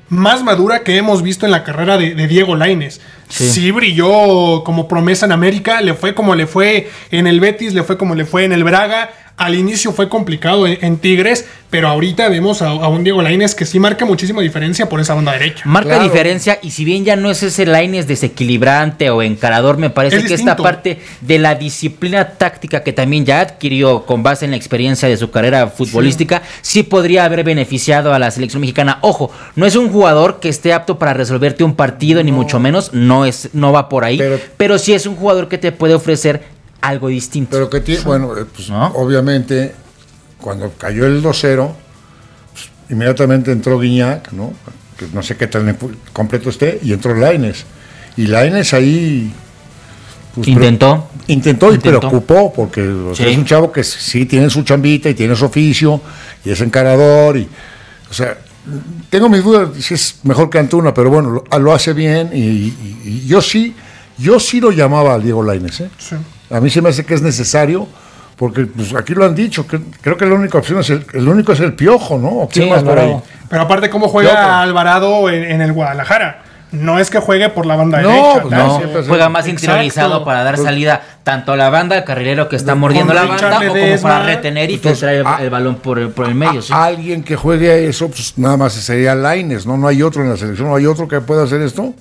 más madura que hemos visto en la carrera de Diego Lainez. Sí brilló como promesa en América, le fue como le fue en el Betis, le fue como le fue en el Braga. Al inicio fue complicado en Tigres, pero ahorita vemos a un Diego Lainez que sí marca muchísima diferencia por esa banda derecha. Marca diferencia, y si bien ya no es ese Lainez desequilibrante o encarador, me parece que esta parte de la disciplina táctica que también ya adquirió con base en la experiencia de su carrera futbolística, sí podría haber beneficiado a la selección mexicana. Ojo, no es un jugador que esté apto para resolverte un partido, ni mucho menos, no va por ahí, pero sí es un jugador que te puede ofrecer algo distinto. Pero que tiene, bueno, pues, ¿no? Obviamente, cuando cayó el 2-0, pues, inmediatamente entró Guiñac, ¿no? Que no sé qué tan completo esté, y entró Lainez. Y Lainez ahí... Pues, intentó y preocupó, porque o sea, es un chavo que sí tiene su chambita y tiene su oficio, y es encarador, y... O sea, tengo mis dudas si es mejor que Antuna, pero bueno, lo hace bien, y yo sí lo llamaba a Diego Lainez, ¿eh? Sí. A mí se me hace que es necesario, porque pues, aquí lo han dicho, que creo que la única opción es el único es el Piojo, ¿no? Sí, más por ahí? Pero aparte, ¿cómo juega Alvarado en el Guadalajara? No es que juegue por la banda derecha. Pues no, juega más interiorizado para dar salida tanto a la banda, al carrilero que está mordiendo la banda, o como para retener y filtrar el balón por el medio. ¿Sí? Alguien que juegue a eso, pues nada más sería Lainez, ¿no? No hay otro en la selección, ¿no hay otro que pueda hacer esto?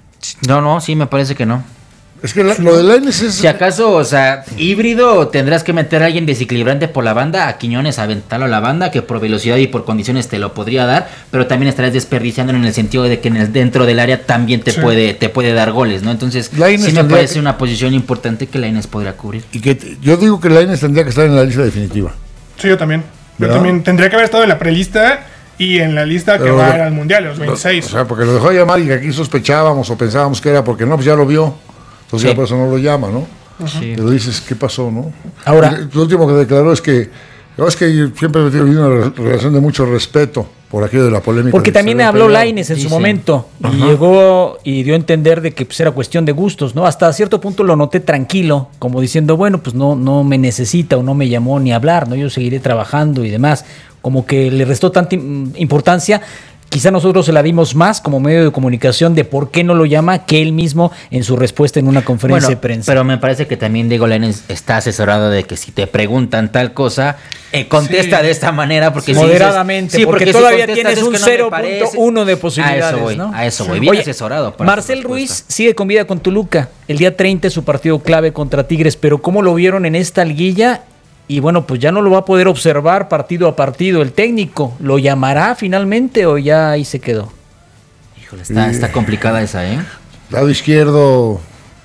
No, sí, me parece que no. Es que lo de Lainez es... Si acaso, o sea, híbrido, tendrás que meter a alguien desequilibrante por la banda, a Quiñones, aventarlo a la banda, que por velocidad y por condiciones te lo podría dar, pero también estarás desperdiciándolo en el sentido de que dentro del área también te puede dar goles, ¿no? Entonces, Lainez sí me parece una posición importante que Lainez podría cubrir. Y que yo digo que Lainez tendría que estar en la lista definitiva. Sí, yo también. Yo también tendría que haber estado en la prelista y en la lista que va al Mundial, los 26. O sea, porque lo dejó llamar y que aquí sospechábamos o pensábamos que era porque no, pues ya lo vio. Entonces ya por eso no lo llama, ¿no? Sí. Pero dices, ¿qué pasó, no? Ahora, lo último que declaró es que siempre he tenido una relación de mucho respeto por aquello de la polémica. Porque también habló Lainez en su momento y llegó y dio a entender de que pues, era cuestión de gustos, ¿no? Hasta cierto punto lo noté tranquilo, como diciendo, bueno, pues no me necesita o no me llamó ni hablar, ¿no? Yo seguiré trabajando y demás. Como que le restó tanta importancia. Quizá nosotros se la dimos más como medio de comunicación de por qué no lo llama que él mismo en su respuesta en una conferencia de prensa. Pero me parece que también Diego Lainez está asesorado de que si te preguntan tal cosa, contesta de esta manera. Porque moderadamente, porque todavía tienes un 0.1 de posibilidades. A eso voy, bien asesorado. Marcel Ruiz sigue con vida con Toluca. El día 30 es su partido clave contra Tigres, pero ¿cómo lo vieron en esta liguilla? Y bueno, pues ya no lo va a poder observar partido a partido el técnico. ¿Lo llamará finalmente o ya ahí se quedó? Híjole, está complicada esa, ¿eh? Lado izquierdo,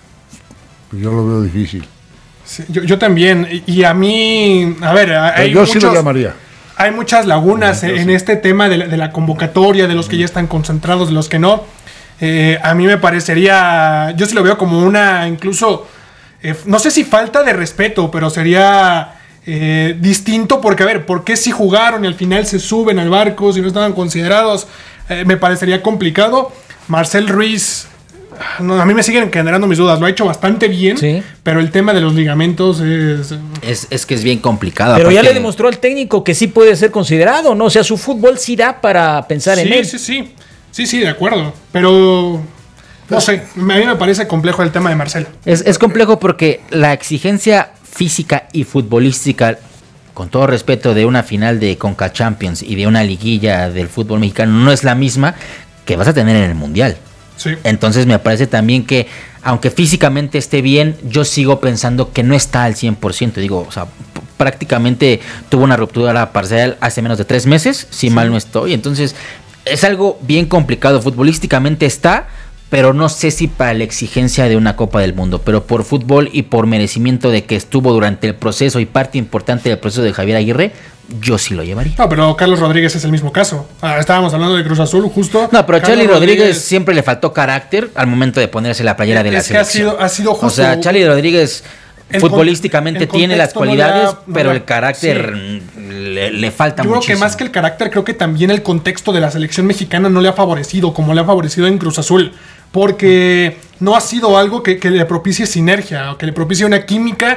yo lo veo difícil. Sí, yo también. Y a mí, a ver, yo sí lo llamaría. Hay muchas lagunas en este tema de la convocatoria, de los que ya están concentrados, de los que no. A mí me parecería, yo sí lo veo como una, incluso, no sé si falta de respeto, pero sería... distinto, porque a ver, ¿por qué si jugaron y al final se suben al barco si no estaban considerados? Me parecería complicado. Marcel Ruiz, a mí me siguen generando mis dudas, lo ha hecho bastante bien, pero el tema de los ligamentos es que es bien complicado. Pero ya le demostró al técnico que sí puede ser considerado, ¿no? O sea, su fútbol sí da para pensar en él. Sí, de acuerdo, pero... No sé, a mí me parece complejo el tema de Marcel. Es complejo porque la exigencia física y futbolística, con todo respeto, de una final de Conca Champions y de una liguilla del fútbol mexicano no es la misma que vas a tener en el Mundial. Sí. Entonces me parece también que, aunque físicamente esté bien, yo sigo pensando que no está al 100%. Digo, o sea, prácticamente tuvo una ruptura parcial hace menos de 3 meses, si mal no estoy. Entonces es algo bien complicado. Futbolísticamente está, pero no sé si para la exigencia de una Copa del Mundo, pero por fútbol y por merecimiento de que estuvo durante el proceso y parte importante del proceso de Javier Aguirre, yo sí lo llevaría. No, pero Carlos Rodríguez es el mismo caso. Estábamos hablando de Cruz Azul, justo. No, pero Charly Rodríguez siempre le faltó carácter al momento de ponerse la playera de la selección. Ha sido justo. O sea, Charly Rodríguez futbolísticamente tiene las cualidades, pero el carácter le falta muchísimo. Yo creo que más que el carácter, creo que también el contexto de la selección mexicana no le ha favorecido como le ha favorecido en Cruz Azul. Porque no ha sido algo que le propicie sinergia o que le propicie una química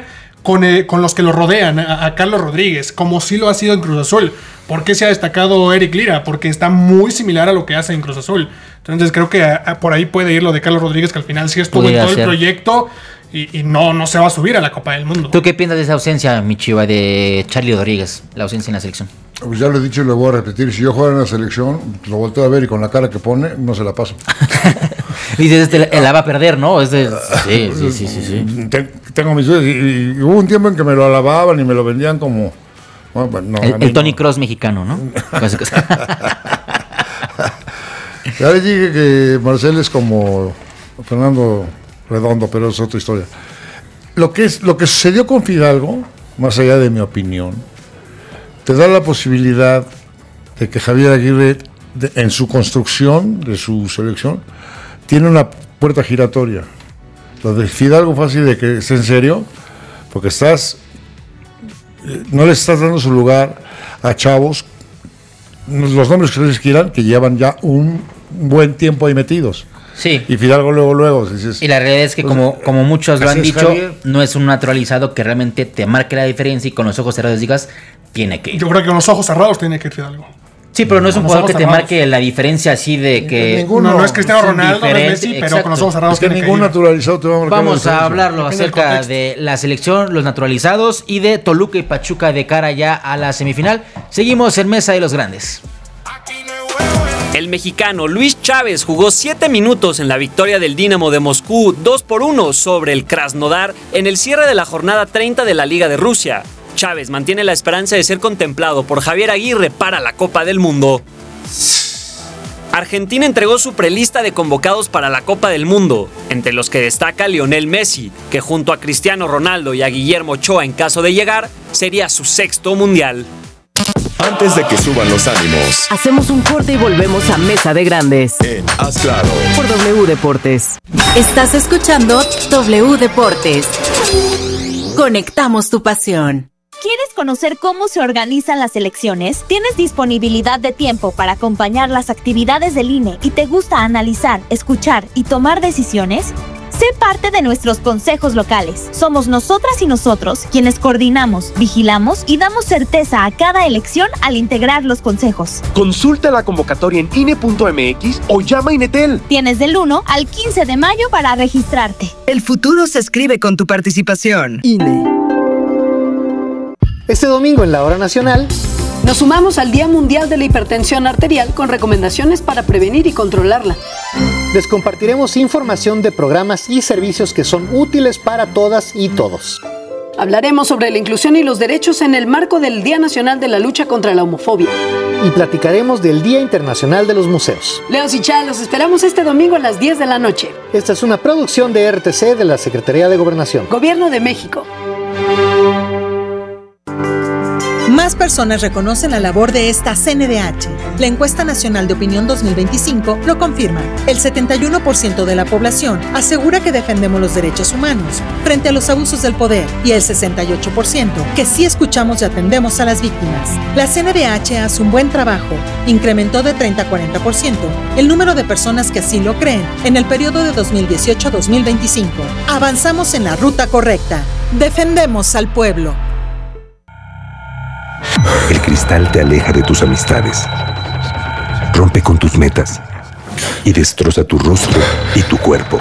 con los que lo rodean, a Carlos Rodríguez, como sí lo ha sido en Cruz Azul. ¿Por qué se ha destacado Eric Lira? Porque está muy similar a lo que hace en Cruz Azul. Entonces creo que por ahí puede ir lo de Carlos Rodríguez, que al final sí estuvo en todo el proyecto y no se va a subir a la Copa del Mundo. ¿Tú qué piensas de esa ausencia, mi Chiva, de Charlie Rodríguez, la ausencia en la selección? Pues ya lo he dicho y lo voy a repetir. Si yo jugara en la selección, lo volteo a ver y con la cara que pone, no se la paso. Dices, la va a perder, ¿no? Sí. Tengo mis dudas y hubo un tiempo en que me lo alababan y me lo vendían como... Bueno, el Tony Kroos mexicano, ¿no? Ya les dije que Marcel es como Fernando Redondo, pero es otra historia. Lo que sucedió con Fidalgo, más allá de mi opinión, te da la posibilidad de que Javier Aguirre, en su construcción de su selección, tiene una puerta giratoria. Lo de Fidalgo fue así de que es en serio, porque no le estás dando su lugar a chavos, los nombres que ustedes quieran, que llevan ya un buen tiempo ahí metidos. Sí. Y Fidalgo luego. Dices, y la realidad es que como muchos lo han dicho, Javier, no es un naturalizado que realmente te marque la diferencia y con los ojos cerrados digas, tiene que ir. Yo creo que con los ojos cerrados tiene que ir Fidalgo. Sí, pero no es un jugador que te marque la diferencia así de que... No es Cristiano Ronaldo, no es Messi, pero con los ojos cerrados tiene que ningún naturalizado te va a marcar. Vamos a hablarlo acerca de la selección, los naturalizados y de Toluca y Pachuca de cara ya a la semifinal. Seguimos en Mesa de los Grandes. El mexicano Luis Chávez jugó 7 minutos en la victoria del Dinamo de Moscú 2-1 sobre el Krasnodar en el cierre de la jornada 30 de la Liga de Rusia. Chávez mantiene la esperanza de ser contemplado por Javier Aguirre para la Copa del Mundo. Argentina entregó su prelista de convocados para la Copa del Mundo, entre los que destaca Lionel Messi, que junto a Cristiano Ronaldo y a Guillermo Ochoa en caso de llegar, sería su 6º mundial. Antes de que suban los ánimos, hacemos un corte y volvemos a Mesa de Grandes. En Haz Claro. Por W Deportes. Estás escuchando W Deportes. Conectamos tu pasión. ¿Quieres conocer cómo se organizan las elecciones? ¿Tienes disponibilidad de tiempo para acompañar las actividades del INE y te gusta analizar, escuchar y tomar decisiones? Sé parte de nuestros consejos locales. Somos nosotras y nosotros quienes coordinamos, vigilamos y damos certeza a cada elección al integrar los consejos. Consulta la convocatoria en INE.mx o llama a Inetel. Tienes del 1 al 15 de mayo para registrarte. El futuro se escribe con tu participación. INE. Este domingo en la Hora Nacional nos sumamos al Día Mundial de la Hipertensión Arterial con recomendaciones para prevenir y controlarla. Les compartiremos información de programas y servicios que son útiles para todas y todos. Hablaremos sobre la inclusión y los derechos en el marco del Día Nacional de la Lucha contra la Homofobia. Y platicaremos del Día Internacional de los Museos. Leos y Chá, los esperamos este domingo a las 10 de la noche. Esta es una producción de RTC de la Secretaría de Gobernación. Gobierno de México. Más personas reconocen la labor de esta CNDH. La Encuesta Nacional de Opinión 2025 lo confirma. El 71% de la población asegura que defendemos los derechos humanos frente a los abusos del poder y el 68% que sí escuchamos y atendemos a las víctimas. La CNDH hace un buen trabajo. Incrementó de 30 a 40% el número de personas que así lo creen en el periodo de 2018 a 2025. Avanzamos en la ruta correcta. Defendemos al pueblo. El cristal te aleja de tus amistades, rompe con tus metas y destroza tu rostro y tu cuerpo.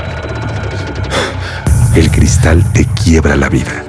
El cristal te quiebra la vida.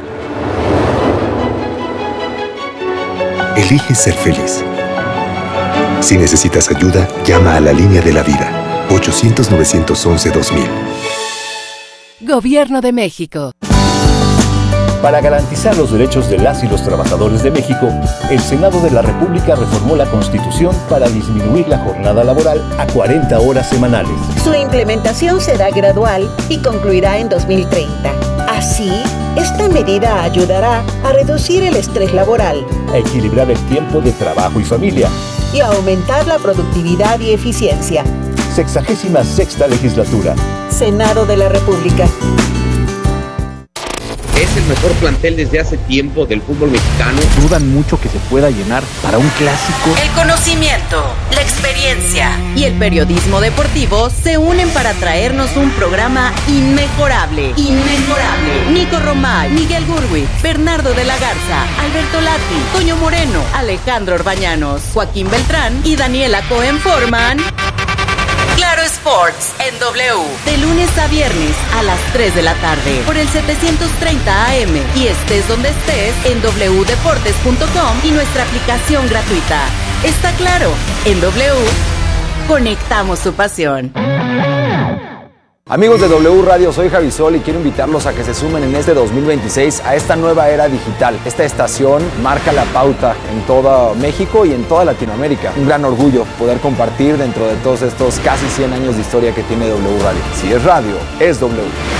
Elige ser feliz. Si necesitas ayuda, llama a la línea de la vida, 800-911-2000. Gobierno de México. Para garantizar los derechos de las y los trabajadores de México, el Senado de la República reformó la Constitución para disminuir la jornada laboral a 40 horas semanales. Su implementación será gradual y concluirá en 2030. Así, esta medida ayudará a reducir el estrés laboral, a equilibrar el tiempo de trabajo y familia y a aumentar la productividad y eficiencia. 66ª legislatura. Senado de la República. es el mejor plantel desde hace tiempo del fútbol mexicano. Dudan mucho que se pueda llenar para un clásico. El conocimiento, la experiencia y el periodismo deportivo se unen para traernos un programa inmejorable. Nico Romay, Miguel Gurwitz, Bernardo de la Garza, Alberto Lati, Toño Moreno, Alejandro Orbañanos, Joaquín Beltrán y Daniela Cohen forman Claro Sports en W, de lunes a viernes a las 3 de la tarde por el 730 AM y estés donde estés en wdeportes.com y nuestra aplicación gratuita. Está claro, en W conectamos tu pasión. Amigos de W Radio, soy Javi Sol y quiero invitarlos a que se sumen en este 2026 a esta nueva era digital. Esta estación marca la pauta en todo México y en toda Latinoamérica. Un gran orgullo poder compartir dentro de todos estos casi 100 años de historia que tiene W Radio. Si es radio, es W.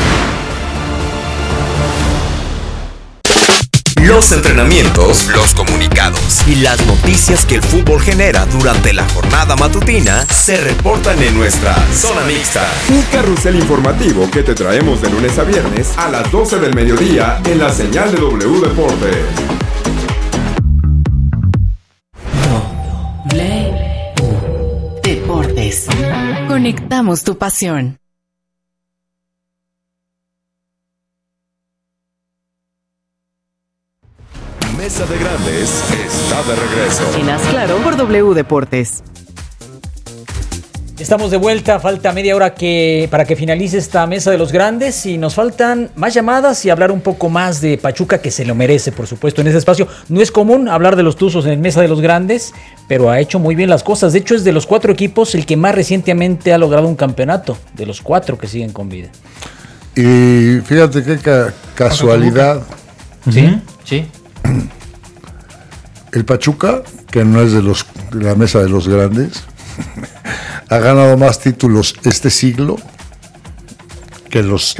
Los entrenamientos, los comunicados y las noticias que el fútbol genera durante la jornada matutina se reportan en nuestra Zona Mixta. Un carrusel informativo que te traemos de lunes a viernes a las 12 del mediodía en la señal de W Deportes. W Deportes. Conectamos tu pasión. Mesa de Grandes está de regreso. En Haz Claro por W Deportes. Estamos de vuelta, falta media hora para que finalice esta Mesa de los Grandes y nos faltan más llamadas y hablar un poco más de Pachuca, que se lo merece, por supuesto, en ese espacio. No es común hablar de los Tuzos en Mesa de los Grandes, pero ha hecho muy bien las cosas. De hecho, es de los 4 equipos el que más recientemente ha logrado un campeonato, de los 4 que siguen con vida. Y fíjate qué casualidad. Sí, sí. El Pachuca, que no es de la Mesa de los Grandes, ha ganado más títulos este siglo que los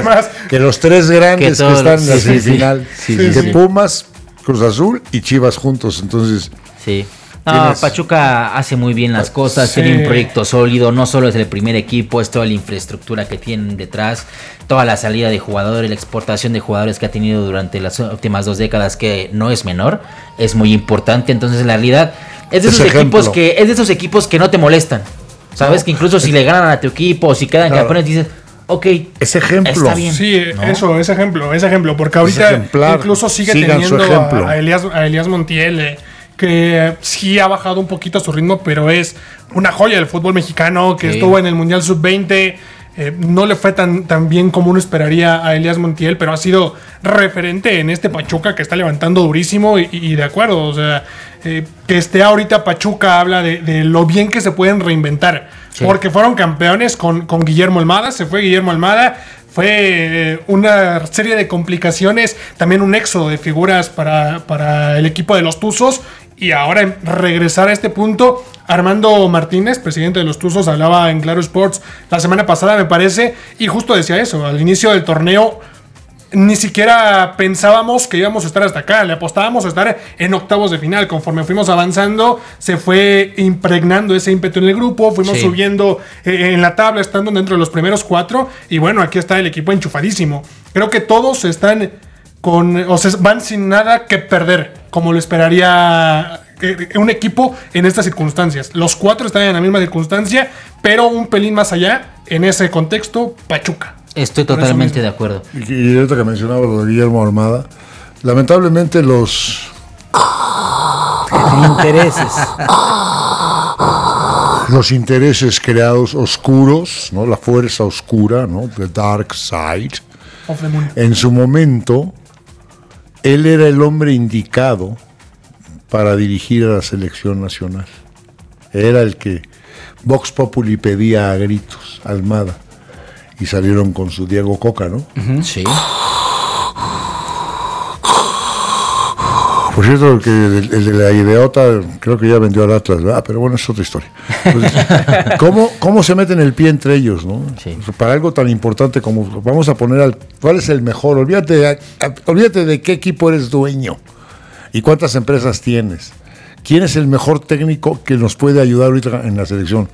3 grandes que están en la semifinal. De Pumas, Cruz Azul y Chivas juntos. Entonces, sí. No, Pachuca hace muy bien las cosas, tiene un proyecto sólido, no solo es el primer equipo, es toda la infraestructura que tienen detrás, toda la salida de jugadores, la exportación de jugadores que ha tenido durante las últimas 2 décadas, que no es menor, es muy importante. Entonces, en la realidad, es de esos equipos que no te molestan, sabes, no, que incluso si le ganan a tu equipo o si quedan campeones, dices, ok, ese ejemplo. Está bien. Sí, ¿no? Eso, ese ejemplo, porque ahorita incluso sigue teniendo a Elías Montiel, que sí ha bajado un poquito su ritmo, pero es una joya del fútbol mexicano, que estuvo en el Mundial Sub-20. No le fue tan bien como uno esperaría a Elías Montiel, pero ha sido referente en este Pachuca que está levantando durísimo y de acuerdo. O sea, que esté ahorita Pachuca habla de lo bien que se pueden reinventar. Sí. Porque fueron campeones con Guillermo Almada, se fue Guillermo Almada. Fue una serie de complicaciones, también un éxodo de figuras para el equipo de los Tuzos. Y ahora regresar a este punto, Armando Martínez, presidente de los Tuzos, hablaba en Claro Sports la semana pasada, me parece, y justo decía eso, al inicio del torneo ni siquiera pensábamos que íbamos a estar hasta acá, le apostábamos a estar en octavos de final. Conforme fuimos avanzando, se fue impregnando ese ímpetu en el grupo, fuimos subiendo en la tabla, estando dentro de los primeros 4, y bueno, aquí está el equipo enchufadísimo. Creo que todos están van sin nada que perder, como lo esperaría un equipo en estas circunstancias. Los 4 están en la misma circunstancia, pero un pelín más allá, en ese contexto, Pachuca. Estoy totalmente de acuerdo. Y ahorita que mencionaba lo de Guillermo Almada, lamentablemente los intereses creados oscuros, ¿no? La fuerza oscura, ¿no? The Dark Side. En su momento, él era el hombre indicado para dirigir a la selección nacional. Era el que Vox Populi pedía a gritos, Almada. Y salieron con su Diego Coca, ¿no? Sí. Por cierto, que el de la idiota creo que ya vendió al Atlas, ¿verdad? Pero bueno, es otra historia. Entonces, ¿cómo se meten el pie entre ellos, no? Sí. Para algo tan importante como vamos a poner ¿cuál es el mejor? Olvídate de qué equipo eres dueño y cuántas empresas tienes. ¿Quién es el mejor técnico que nos puede ayudar ahorita en la selección?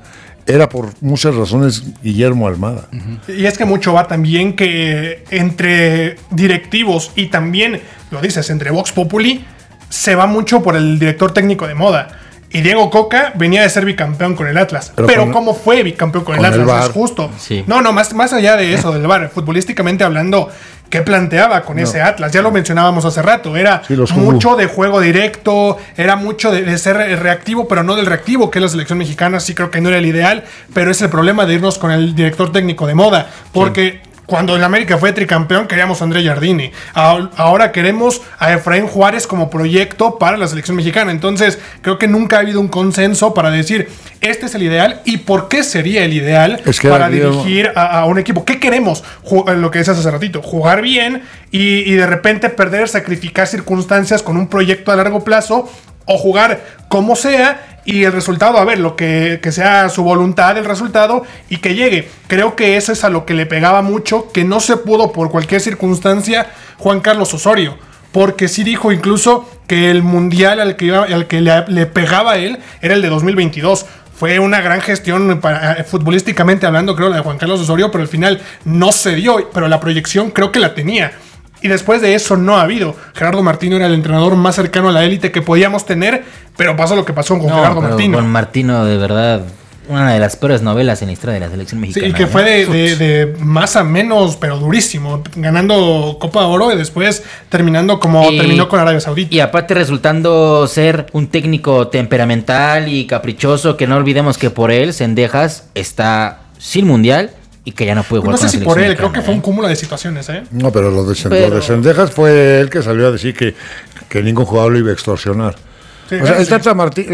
era por muchas razones Guillermo Almada. Y es que mucho va también que entre directivos y también, lo dices, entre Vox Populi, se va mucho por el director técnico de moda. Y Diego Coca venía de ser bicampeón con el Atlas. Pero ¿cómo fue bicampeón con el Atlas? Es justo. Sí. No, más allá de eso, del VAR, futbolísticamente hablando, ¿qué planteaba con ese Atlas? Ya lo mencionábamos hace rato. Era mucho de juego directo, era mucho de ser reactivo, pero no del reactivo, que es la selección mexicana. Sí creo que no era el ideal, pero es el problema de irnos con el director técnico de moda. Porque cuando el América fue tricampeón, queríamos a André Jardini. Ahora queremos a Efraín Juárez como proyecto para la selección mexicana. Entonces, creo que nunca ha habido un consenso para decir, este es el ideal y por qué sería el ideal para dirigir a un equipo. ¿Qué queremos? Lo que decías hace ratito, jugar bien y de repente perder, sacrificar circunstancias con un proyecto a largo plazo, o jugar como sea y el resultado, a ver, lo que sea su voluntad, el resultado, y que llegue. Creo que eso es a lo que le pegaba mucho, que no se pudo por cualquier circunstancia Juan Carlos Osorio, porque sí dijo incluso que el mundial al que le pegaba a él era el de 2022. Fue una gran gestión futbolísticamente hablando, creo, la de Juan Carlos Osorio, pero al final no se dio, pero la proyección creo que la tenía. Y después de eso no ha habido. Gerardo Martino era el entrenador más cercano a la élite que podíamos tener, pero pasó lo que pasó con Gerardo Martino. Con Martino, de verdad, una de las peores novelas en la historia de la selección mexicana. Sí, y que fue de más a menos, pero durísimo, ganando Copa de Oro y después terminando como terminó con Arabia Saudita. Y aparte resultando ser un técnico temperamental y caprichoso, que no olvidemos que por él Cendejas está sin mundial y que ya no puede jugar. No sé si por él, creo que fue un cúmulo de situaciones, ¿eh? No, pero lo de Cendejas fue él que salió a decir que ningún jugador lo iba a extorsionar. Sí, o sea, el Tata Martino...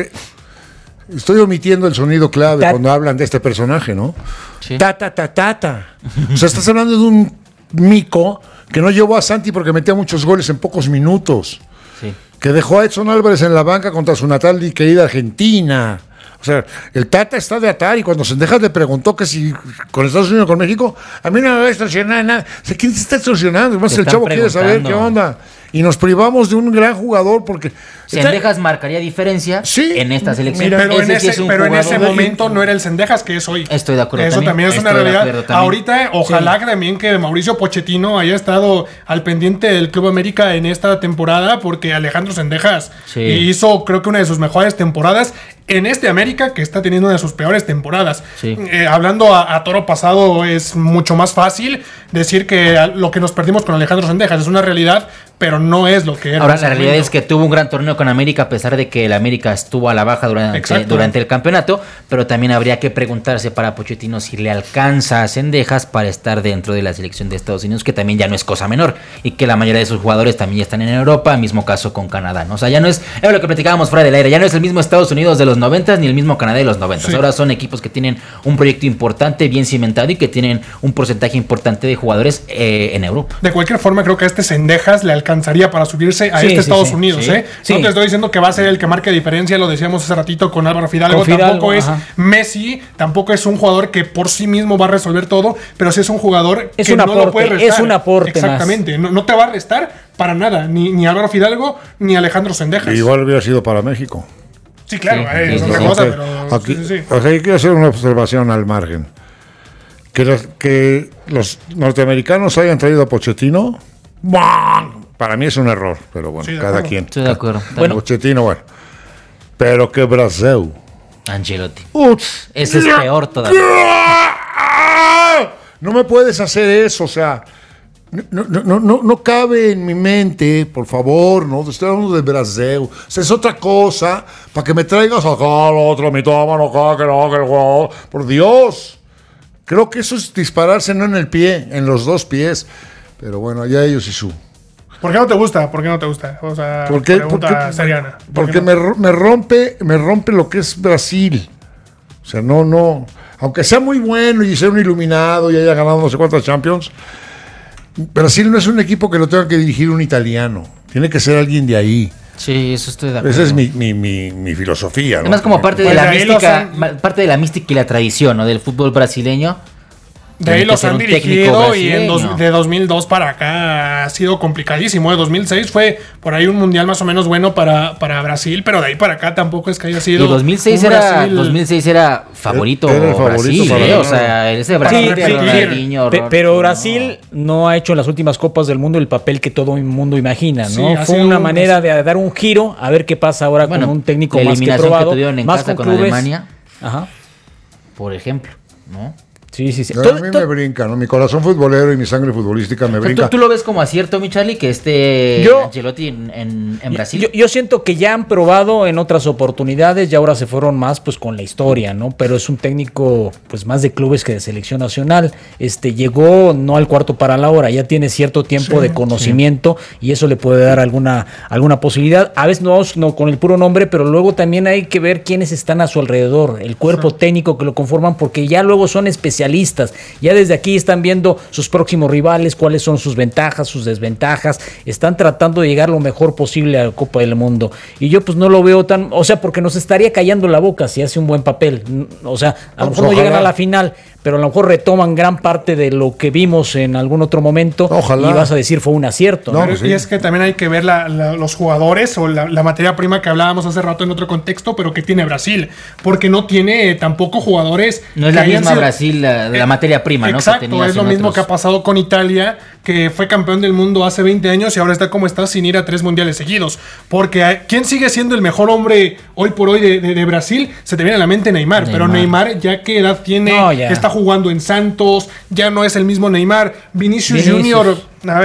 Estoy omitiendo el sonido clave cuando hablan de este personaje, ¿no? Sí. Tata. O sea, estás hablando de un mico que no llevó a Santi porque metía muchos goles en pocos minutos. Sí. Que dejó a Edson Álvarez en la banca contra su natal y querida Argentina. O sea, el Tata está de atar y cuando Cendejas le preguntó que si con Estados Unidos o con México, a mí no me va a extorsionar nada. O sea, ¿quién se está extorsionando? Además, el chavo quiere saber qué onda. Y nos privamos de un gran jugador porque... Cendejas marcaría diferencia en esta selección. Pero en ese momento no era el Cendejas que es hoy. Estoy de acuerdo. Eso también es una realidad. Ahorita, ojalá también que Mauricio Pochettino haya estado al pendiente del Club América en esta temporada, porque Alejandro Cendejas hizo, creo que una de sus mejores temporadas en este América, que está teniendo una de sus peores temporadas. Sí. Hablando a toro pasado, es mucho más fácil decir que lo que nos perdimos con Alejandro Cendejas es una realidad, pero no es lo que era. Ahora, la realidad es que tuvo un gran torneo con América, a pesar de que el América estuvo a la baja durante el campeonato, pero también habría que preguntarse para Pochettino si le alcanza a Cendejas para estar dentro de la selección de Estados Unidos, que también ya no es cosa menor, y que la mayoría de sus jugadores también ya están en Europa, mismo caso con Canadá, ¿no? O sea, ya no es lo que platicábamos fuera del aire, ya no es el mismo Estados Unidos de los 90 ni el mismo Canadá de los 90. Ahora son equipos que tienen un proyecto importante, bien cimentado, y que tienen un porcentaje importante de jugadores en Europa. De cualquier forma, creo que a este Cendejas le alcanzaría para subirse a Estados Unidos, ¿eh? No te estoy diciendo que va a ser el que marque diferencia, lo decíamos hace ratito con Álvaro Fidalgo. Tampoco es Messi, tampoco es un jugador que por sí mismo va a resolver todo, pero sí es un jugador que no lo puede restar. Es un aporte. Exactamente, no te va a restar para nada, ni Álvaro Fidalgo ni Alejandro Cendejas. Igual hubiera sido para México. Sí, claro, es otra cosa, pero... Aquí, o sea, yo quiero hacer una observación al margen. Que los norteamericanos hayan traído a Pochettino, para mí es un error, pero bueno, cada quien. Estoy de acuerdo. Bueno, Pochettino, bueno. Pero que Brasil. Ancelotti. Ese es peor todavía. No me puedes hacer eso, o sea... No cabe en mi mente, por favor, no estoy hablando de Brasil. O sea, es otra cosa para que me traigas acá al otro, mi tómano acá, que no, que no. Por Dios. Creo que eso es dispararse no en el pie, en los dos pies. Pero bueno, allá ellos y su. ¿Por qué no te gusta? O sea, pregunta seriana. Porque me rompe lo que es Brasil. O sea, no. Aunque sea muy bueno y sea un iluminado y haya ganado no sé cuántas Champions, Brasil no es un equipo que lo tenga que dirigir un italiano. Tiene que ser alguien de ahí. Sí, eso estoy de acuerdo. Esa es mi filosofía, ¿no? Además, como parte de la mística, parte de la mística y la tradición, ¿no?, del fútbol brasileño. De ahí los han dirigido y de 2002 para acá ha sido complicadísimo. De 2006 fue por ahí un mundial más o menos bueno para Brasil, pero de ahí para acá tampoco es que haya sido. Y 2006 era favorito Brasil, o sea, ese Brasil pero Brasil no ha hecho en las últimas Copas del Mundo el papel que todo el mundo imagina, ¿no? Sí, fue una manera de dar un giro, a ver qué pasa ahora con un técnico más que probado, que tuvieron en más casa con Alemania, por ejemplo, ¿no? Sí. A mí me brinca, ¿no? Mi corazón futbolero y mi sangre futbolística me brinca. ¿Tú lo ves como acierto, mi Charlie, que Ancelotti en Brasil? Yo siento que ya han probado en otras oportunidades y ahora se fueron más pues con la historia, ¿no? Pero es un técnico pues más de clubes que de selección nacional. Llegó no al cuarto para la hora, ya tiene cierto tiempo de conocimiento y eso le puede dar alguna posibilidad. A veces no con el puro nombre, pero luego también hay que ver quiénes están a su alrededor, el cuerpo técnico que lo conforman, porque ya luego son especialistas. Ya desde aquí están viendo sus próximos rivales, cuáles son sus ventajas, sus desventajas. Están tratando de llegar lo mejor posible a la Copa del Mundo. Y yo pues no lo veo tan... O sea, porque nos estaría callando la boca si hace un buen papel. O sea, a lo mejor no llegan a la final, pero a lo mejor retoman gran parte de lo que vimos en algún otro momento. Ojalá. Y vas a decir fue un acierto. No, pues sí. Y es que también hay que ver los jugadores o la materia prima que hablábamos hace rato en otro contexto, pero que tiene Brasil. Porque no tiene tampoco jugadores... No es la misma Brasil, la materia prima, ¿no? Exacto, es lo mismo que ha pasado con Italia, que fue campeón del mundo hace 20 años y ahora está como está sin ir a 3 mundiales seguidos. Porque ¿quién sigue siendo el mejor hombre hoy por hoy de Brasil? Se te viene a la mente Neymar. Pero Neymar, ¿ya qué edad tiene? Está jugando en Santos, ya no es el mismo Neymar. Vinicius Junior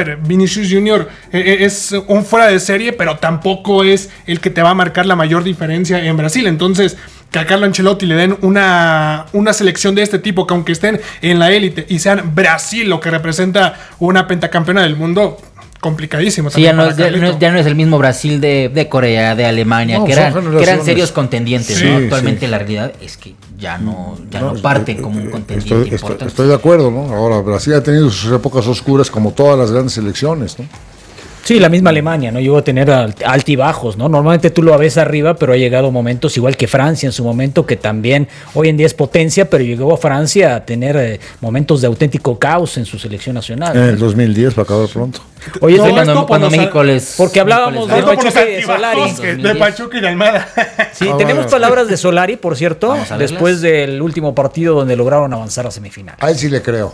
es un fuera de serie, pero tampoco es el que te va a marcar la mayor diferencia en Brasil. Entonces, que a Carlo Ancelotti le den una selección de este tipo, que aunque estén en la élite y sean Brasil lo que representa una pentacampeona del mundo, complicadísimo. Sí, ya no es el mismo Brasil de Corea, de Alemania, que eran serios contendientes, sí, ¿no? Actualmente la realidad es que ya no parten como un contendiente importante. Estoy de acuerdo, ¿no? Ahora, Brasil ha tenido sus épocas oscuras como todas las grandes selecciones, ¿no? Sí, la misma Alemania, ¿no? Llegó a tener altibajos, ¿no? Normalmente tú lo ves arriba, pero ha llegado momentos, igual que Francia en su momento, que también hoy en día es potencia, pero llegó a Francia a tener momentos de auténtico caos en su selección nacional. En el 2010, para acabar pronto. Oye, cuando México les... Porque hablábamos de Pachuca y de Solari. De Pachuca y de Almada. Sí, tenemos palabras de Solari, por cierto, después del último partido donde lograron avanzar a semifinal. A él sí le creo.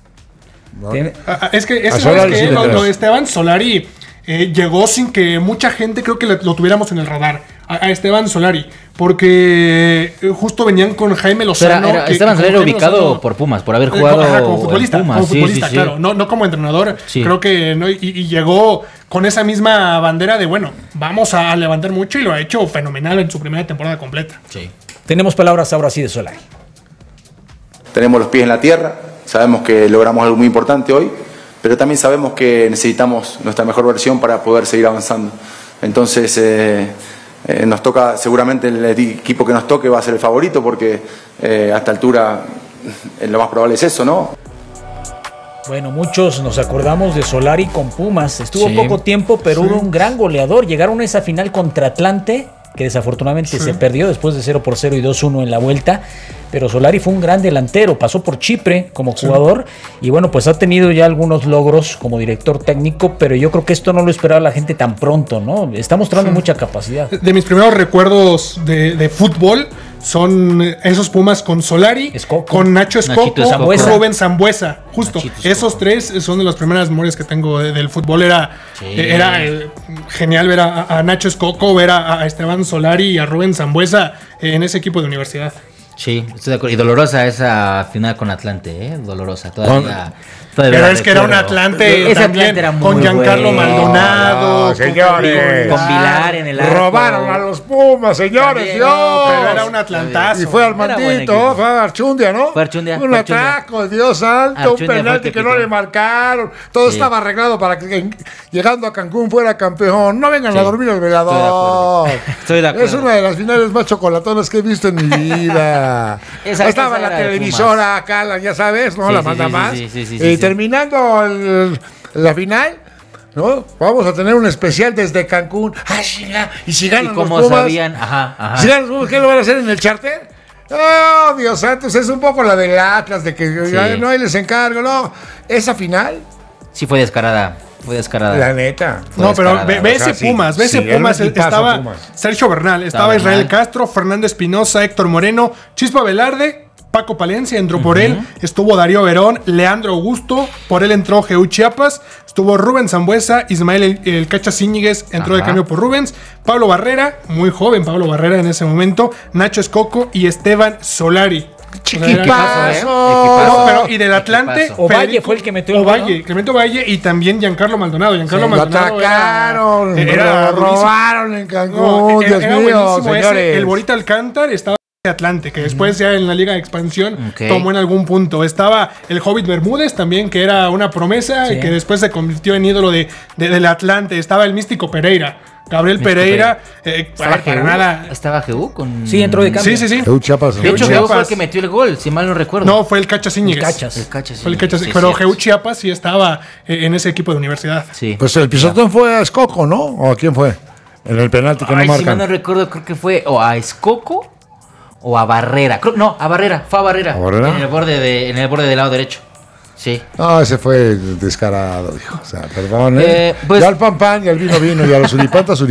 Es que lo de Esteban Solari llegó sin que mucha gente creo que lo tuviéramos en el radar a Esteban Solari, porque justo venían con Jaime Lozano. Esteban Solari ubicado por Pumas, por haber jugado como futbolista, Pumas, como futbolista, sí, claro, no como entrenador, creo que no, y llegó con esa misma bandera de bueno, vamos a levantar mucho, y lo ha hecho fenomenal en su primera temporada completa. Sí. Tenemos palabras ahora sí de Solari. Tenemos los pies en la tierra. Sabemos que logramos algo muy importante hoy, pero también sabemos que necesitamos nuestra mejor versión para poder seguir avanzando. Entonces, nos toca, seguramente el equipo que nos toque va a ser el favorito, porque a esta altura lo más probable es eso, ¿no? Bueno, muchos nos acordamos de Solari con Pumas. Estuvo poco tiempo, pero hubo un gran goleador. Llegaron a esa final contra Atlante, que desafortunadamente se perdió después de 0-0 y 2-1 en la vuelta. Pero Solari fue un gran delantero, pasó por Chipre como jugador y bueno, pues ha tenido ya algunos logros como director técnico, pero yo creo que esto no lo esperaba la gente tan pronto, ¿no? Está mostrando mucha capacidad. De mis primeros recuerdos de fútbol son esos Pumas con Solari, con Nacho Escoco, Rubén Sambueza, justo. Esos tres son de las primeras memorias que tengo del fútbol. Era genial ver a Nacho Escoco, ver a Esteban Solari y a Rubén Sambueza en ese equipo de universidad. Sí, estoy de acuerdo. Y dolorosa esa final con Atlante, dolorosa. Todavía pero es que era un Atlante también con Giancarlo Maldonado, señores, con Vilar en el arco. Robaron a los Pumas, señores, Dios. Pero era un Atlantazo. Y fue Armandito, fue Archundia, ¿no? Fue Archundia. Un atraco, Dios santo, un penalti que no le marcaron. Todo estaba arreglado para que llegando a Cancún fuera campeón. No vengan a dormir al velador. Estoy de acuerdo. Es una de las finales más chocolatonas que he visto en mi vida. Estaba la televisora acá, ya sabes, ¿no? La manda más. Terminando la final, ¿no? Vamos a tener un especial desde Cancún. Y si ganan los Pumas, sabían, si ganan los Pumas, ¿qué lo van a hacer en el charter? Oh, Dios santo, es un poco la del Atlas, de que no hay les encargo, no. Esa final. Sí, fue descarada. La neta. No, pero ve ese Pumas, estaba Pumas. Sergio Bernal, estaba Israel Castro, Fernando Espinosa, Héctor Moreno, Chispa Velarde, Paco Palencia entró por él, estuvo Darío Verón, Leandro Augusto, por él entró Jehú Chiapas, estuvo Rubén Zambuesa, Ismael el Cacha Zíñiguez entró de cambio por Rubens, Pablo Barrera, muy joven Pablo Barrera en ese momento, Nacho Escoco y Esteban Solari. Chiquipazo, No, pero y del Atlante Ovalle fue el que metió el gol. Clemente Ovalle y también Giancarlo Maldonado. Lo atacaron, lo robaron en Cancún. Dios mío, señores. El Borita Alcántar estaba de Atlante, que después ya en la Liga de Expansión tomó en algún punto. Estaba el Hobbit Bermúdez también, que era una promesa, que después se convirtió en ídolo del Atlante. Estaba el Místico Pereira. Gabriel Pereira, para nada. ¿Estaba Jehú? Sí, entró de cambio. Sí. Jehú Chiapas. De hecho, Jehú fue el que metió el gol, si mal no recuerdo. No, fue el Cacha Zíñiguez. Fue el Cacha, pero Jehú Chiapas sí estaba en ese equipo de universidad. Sí. Pues el pisotón fue a Escoco, ¿no? ¿O a quién fue? En el penalti que no marcan. Si mal no recuerdo, creo que fue o a Escoco o a Barrera. No, a Barrera. Fue a Barrera. ¿A Barrera? En el borde del lado derecho. Sí. No, ese fue descarado, dijo. O sea, perdón. Pues, ya el pan, ya el vino, y a los suripantas,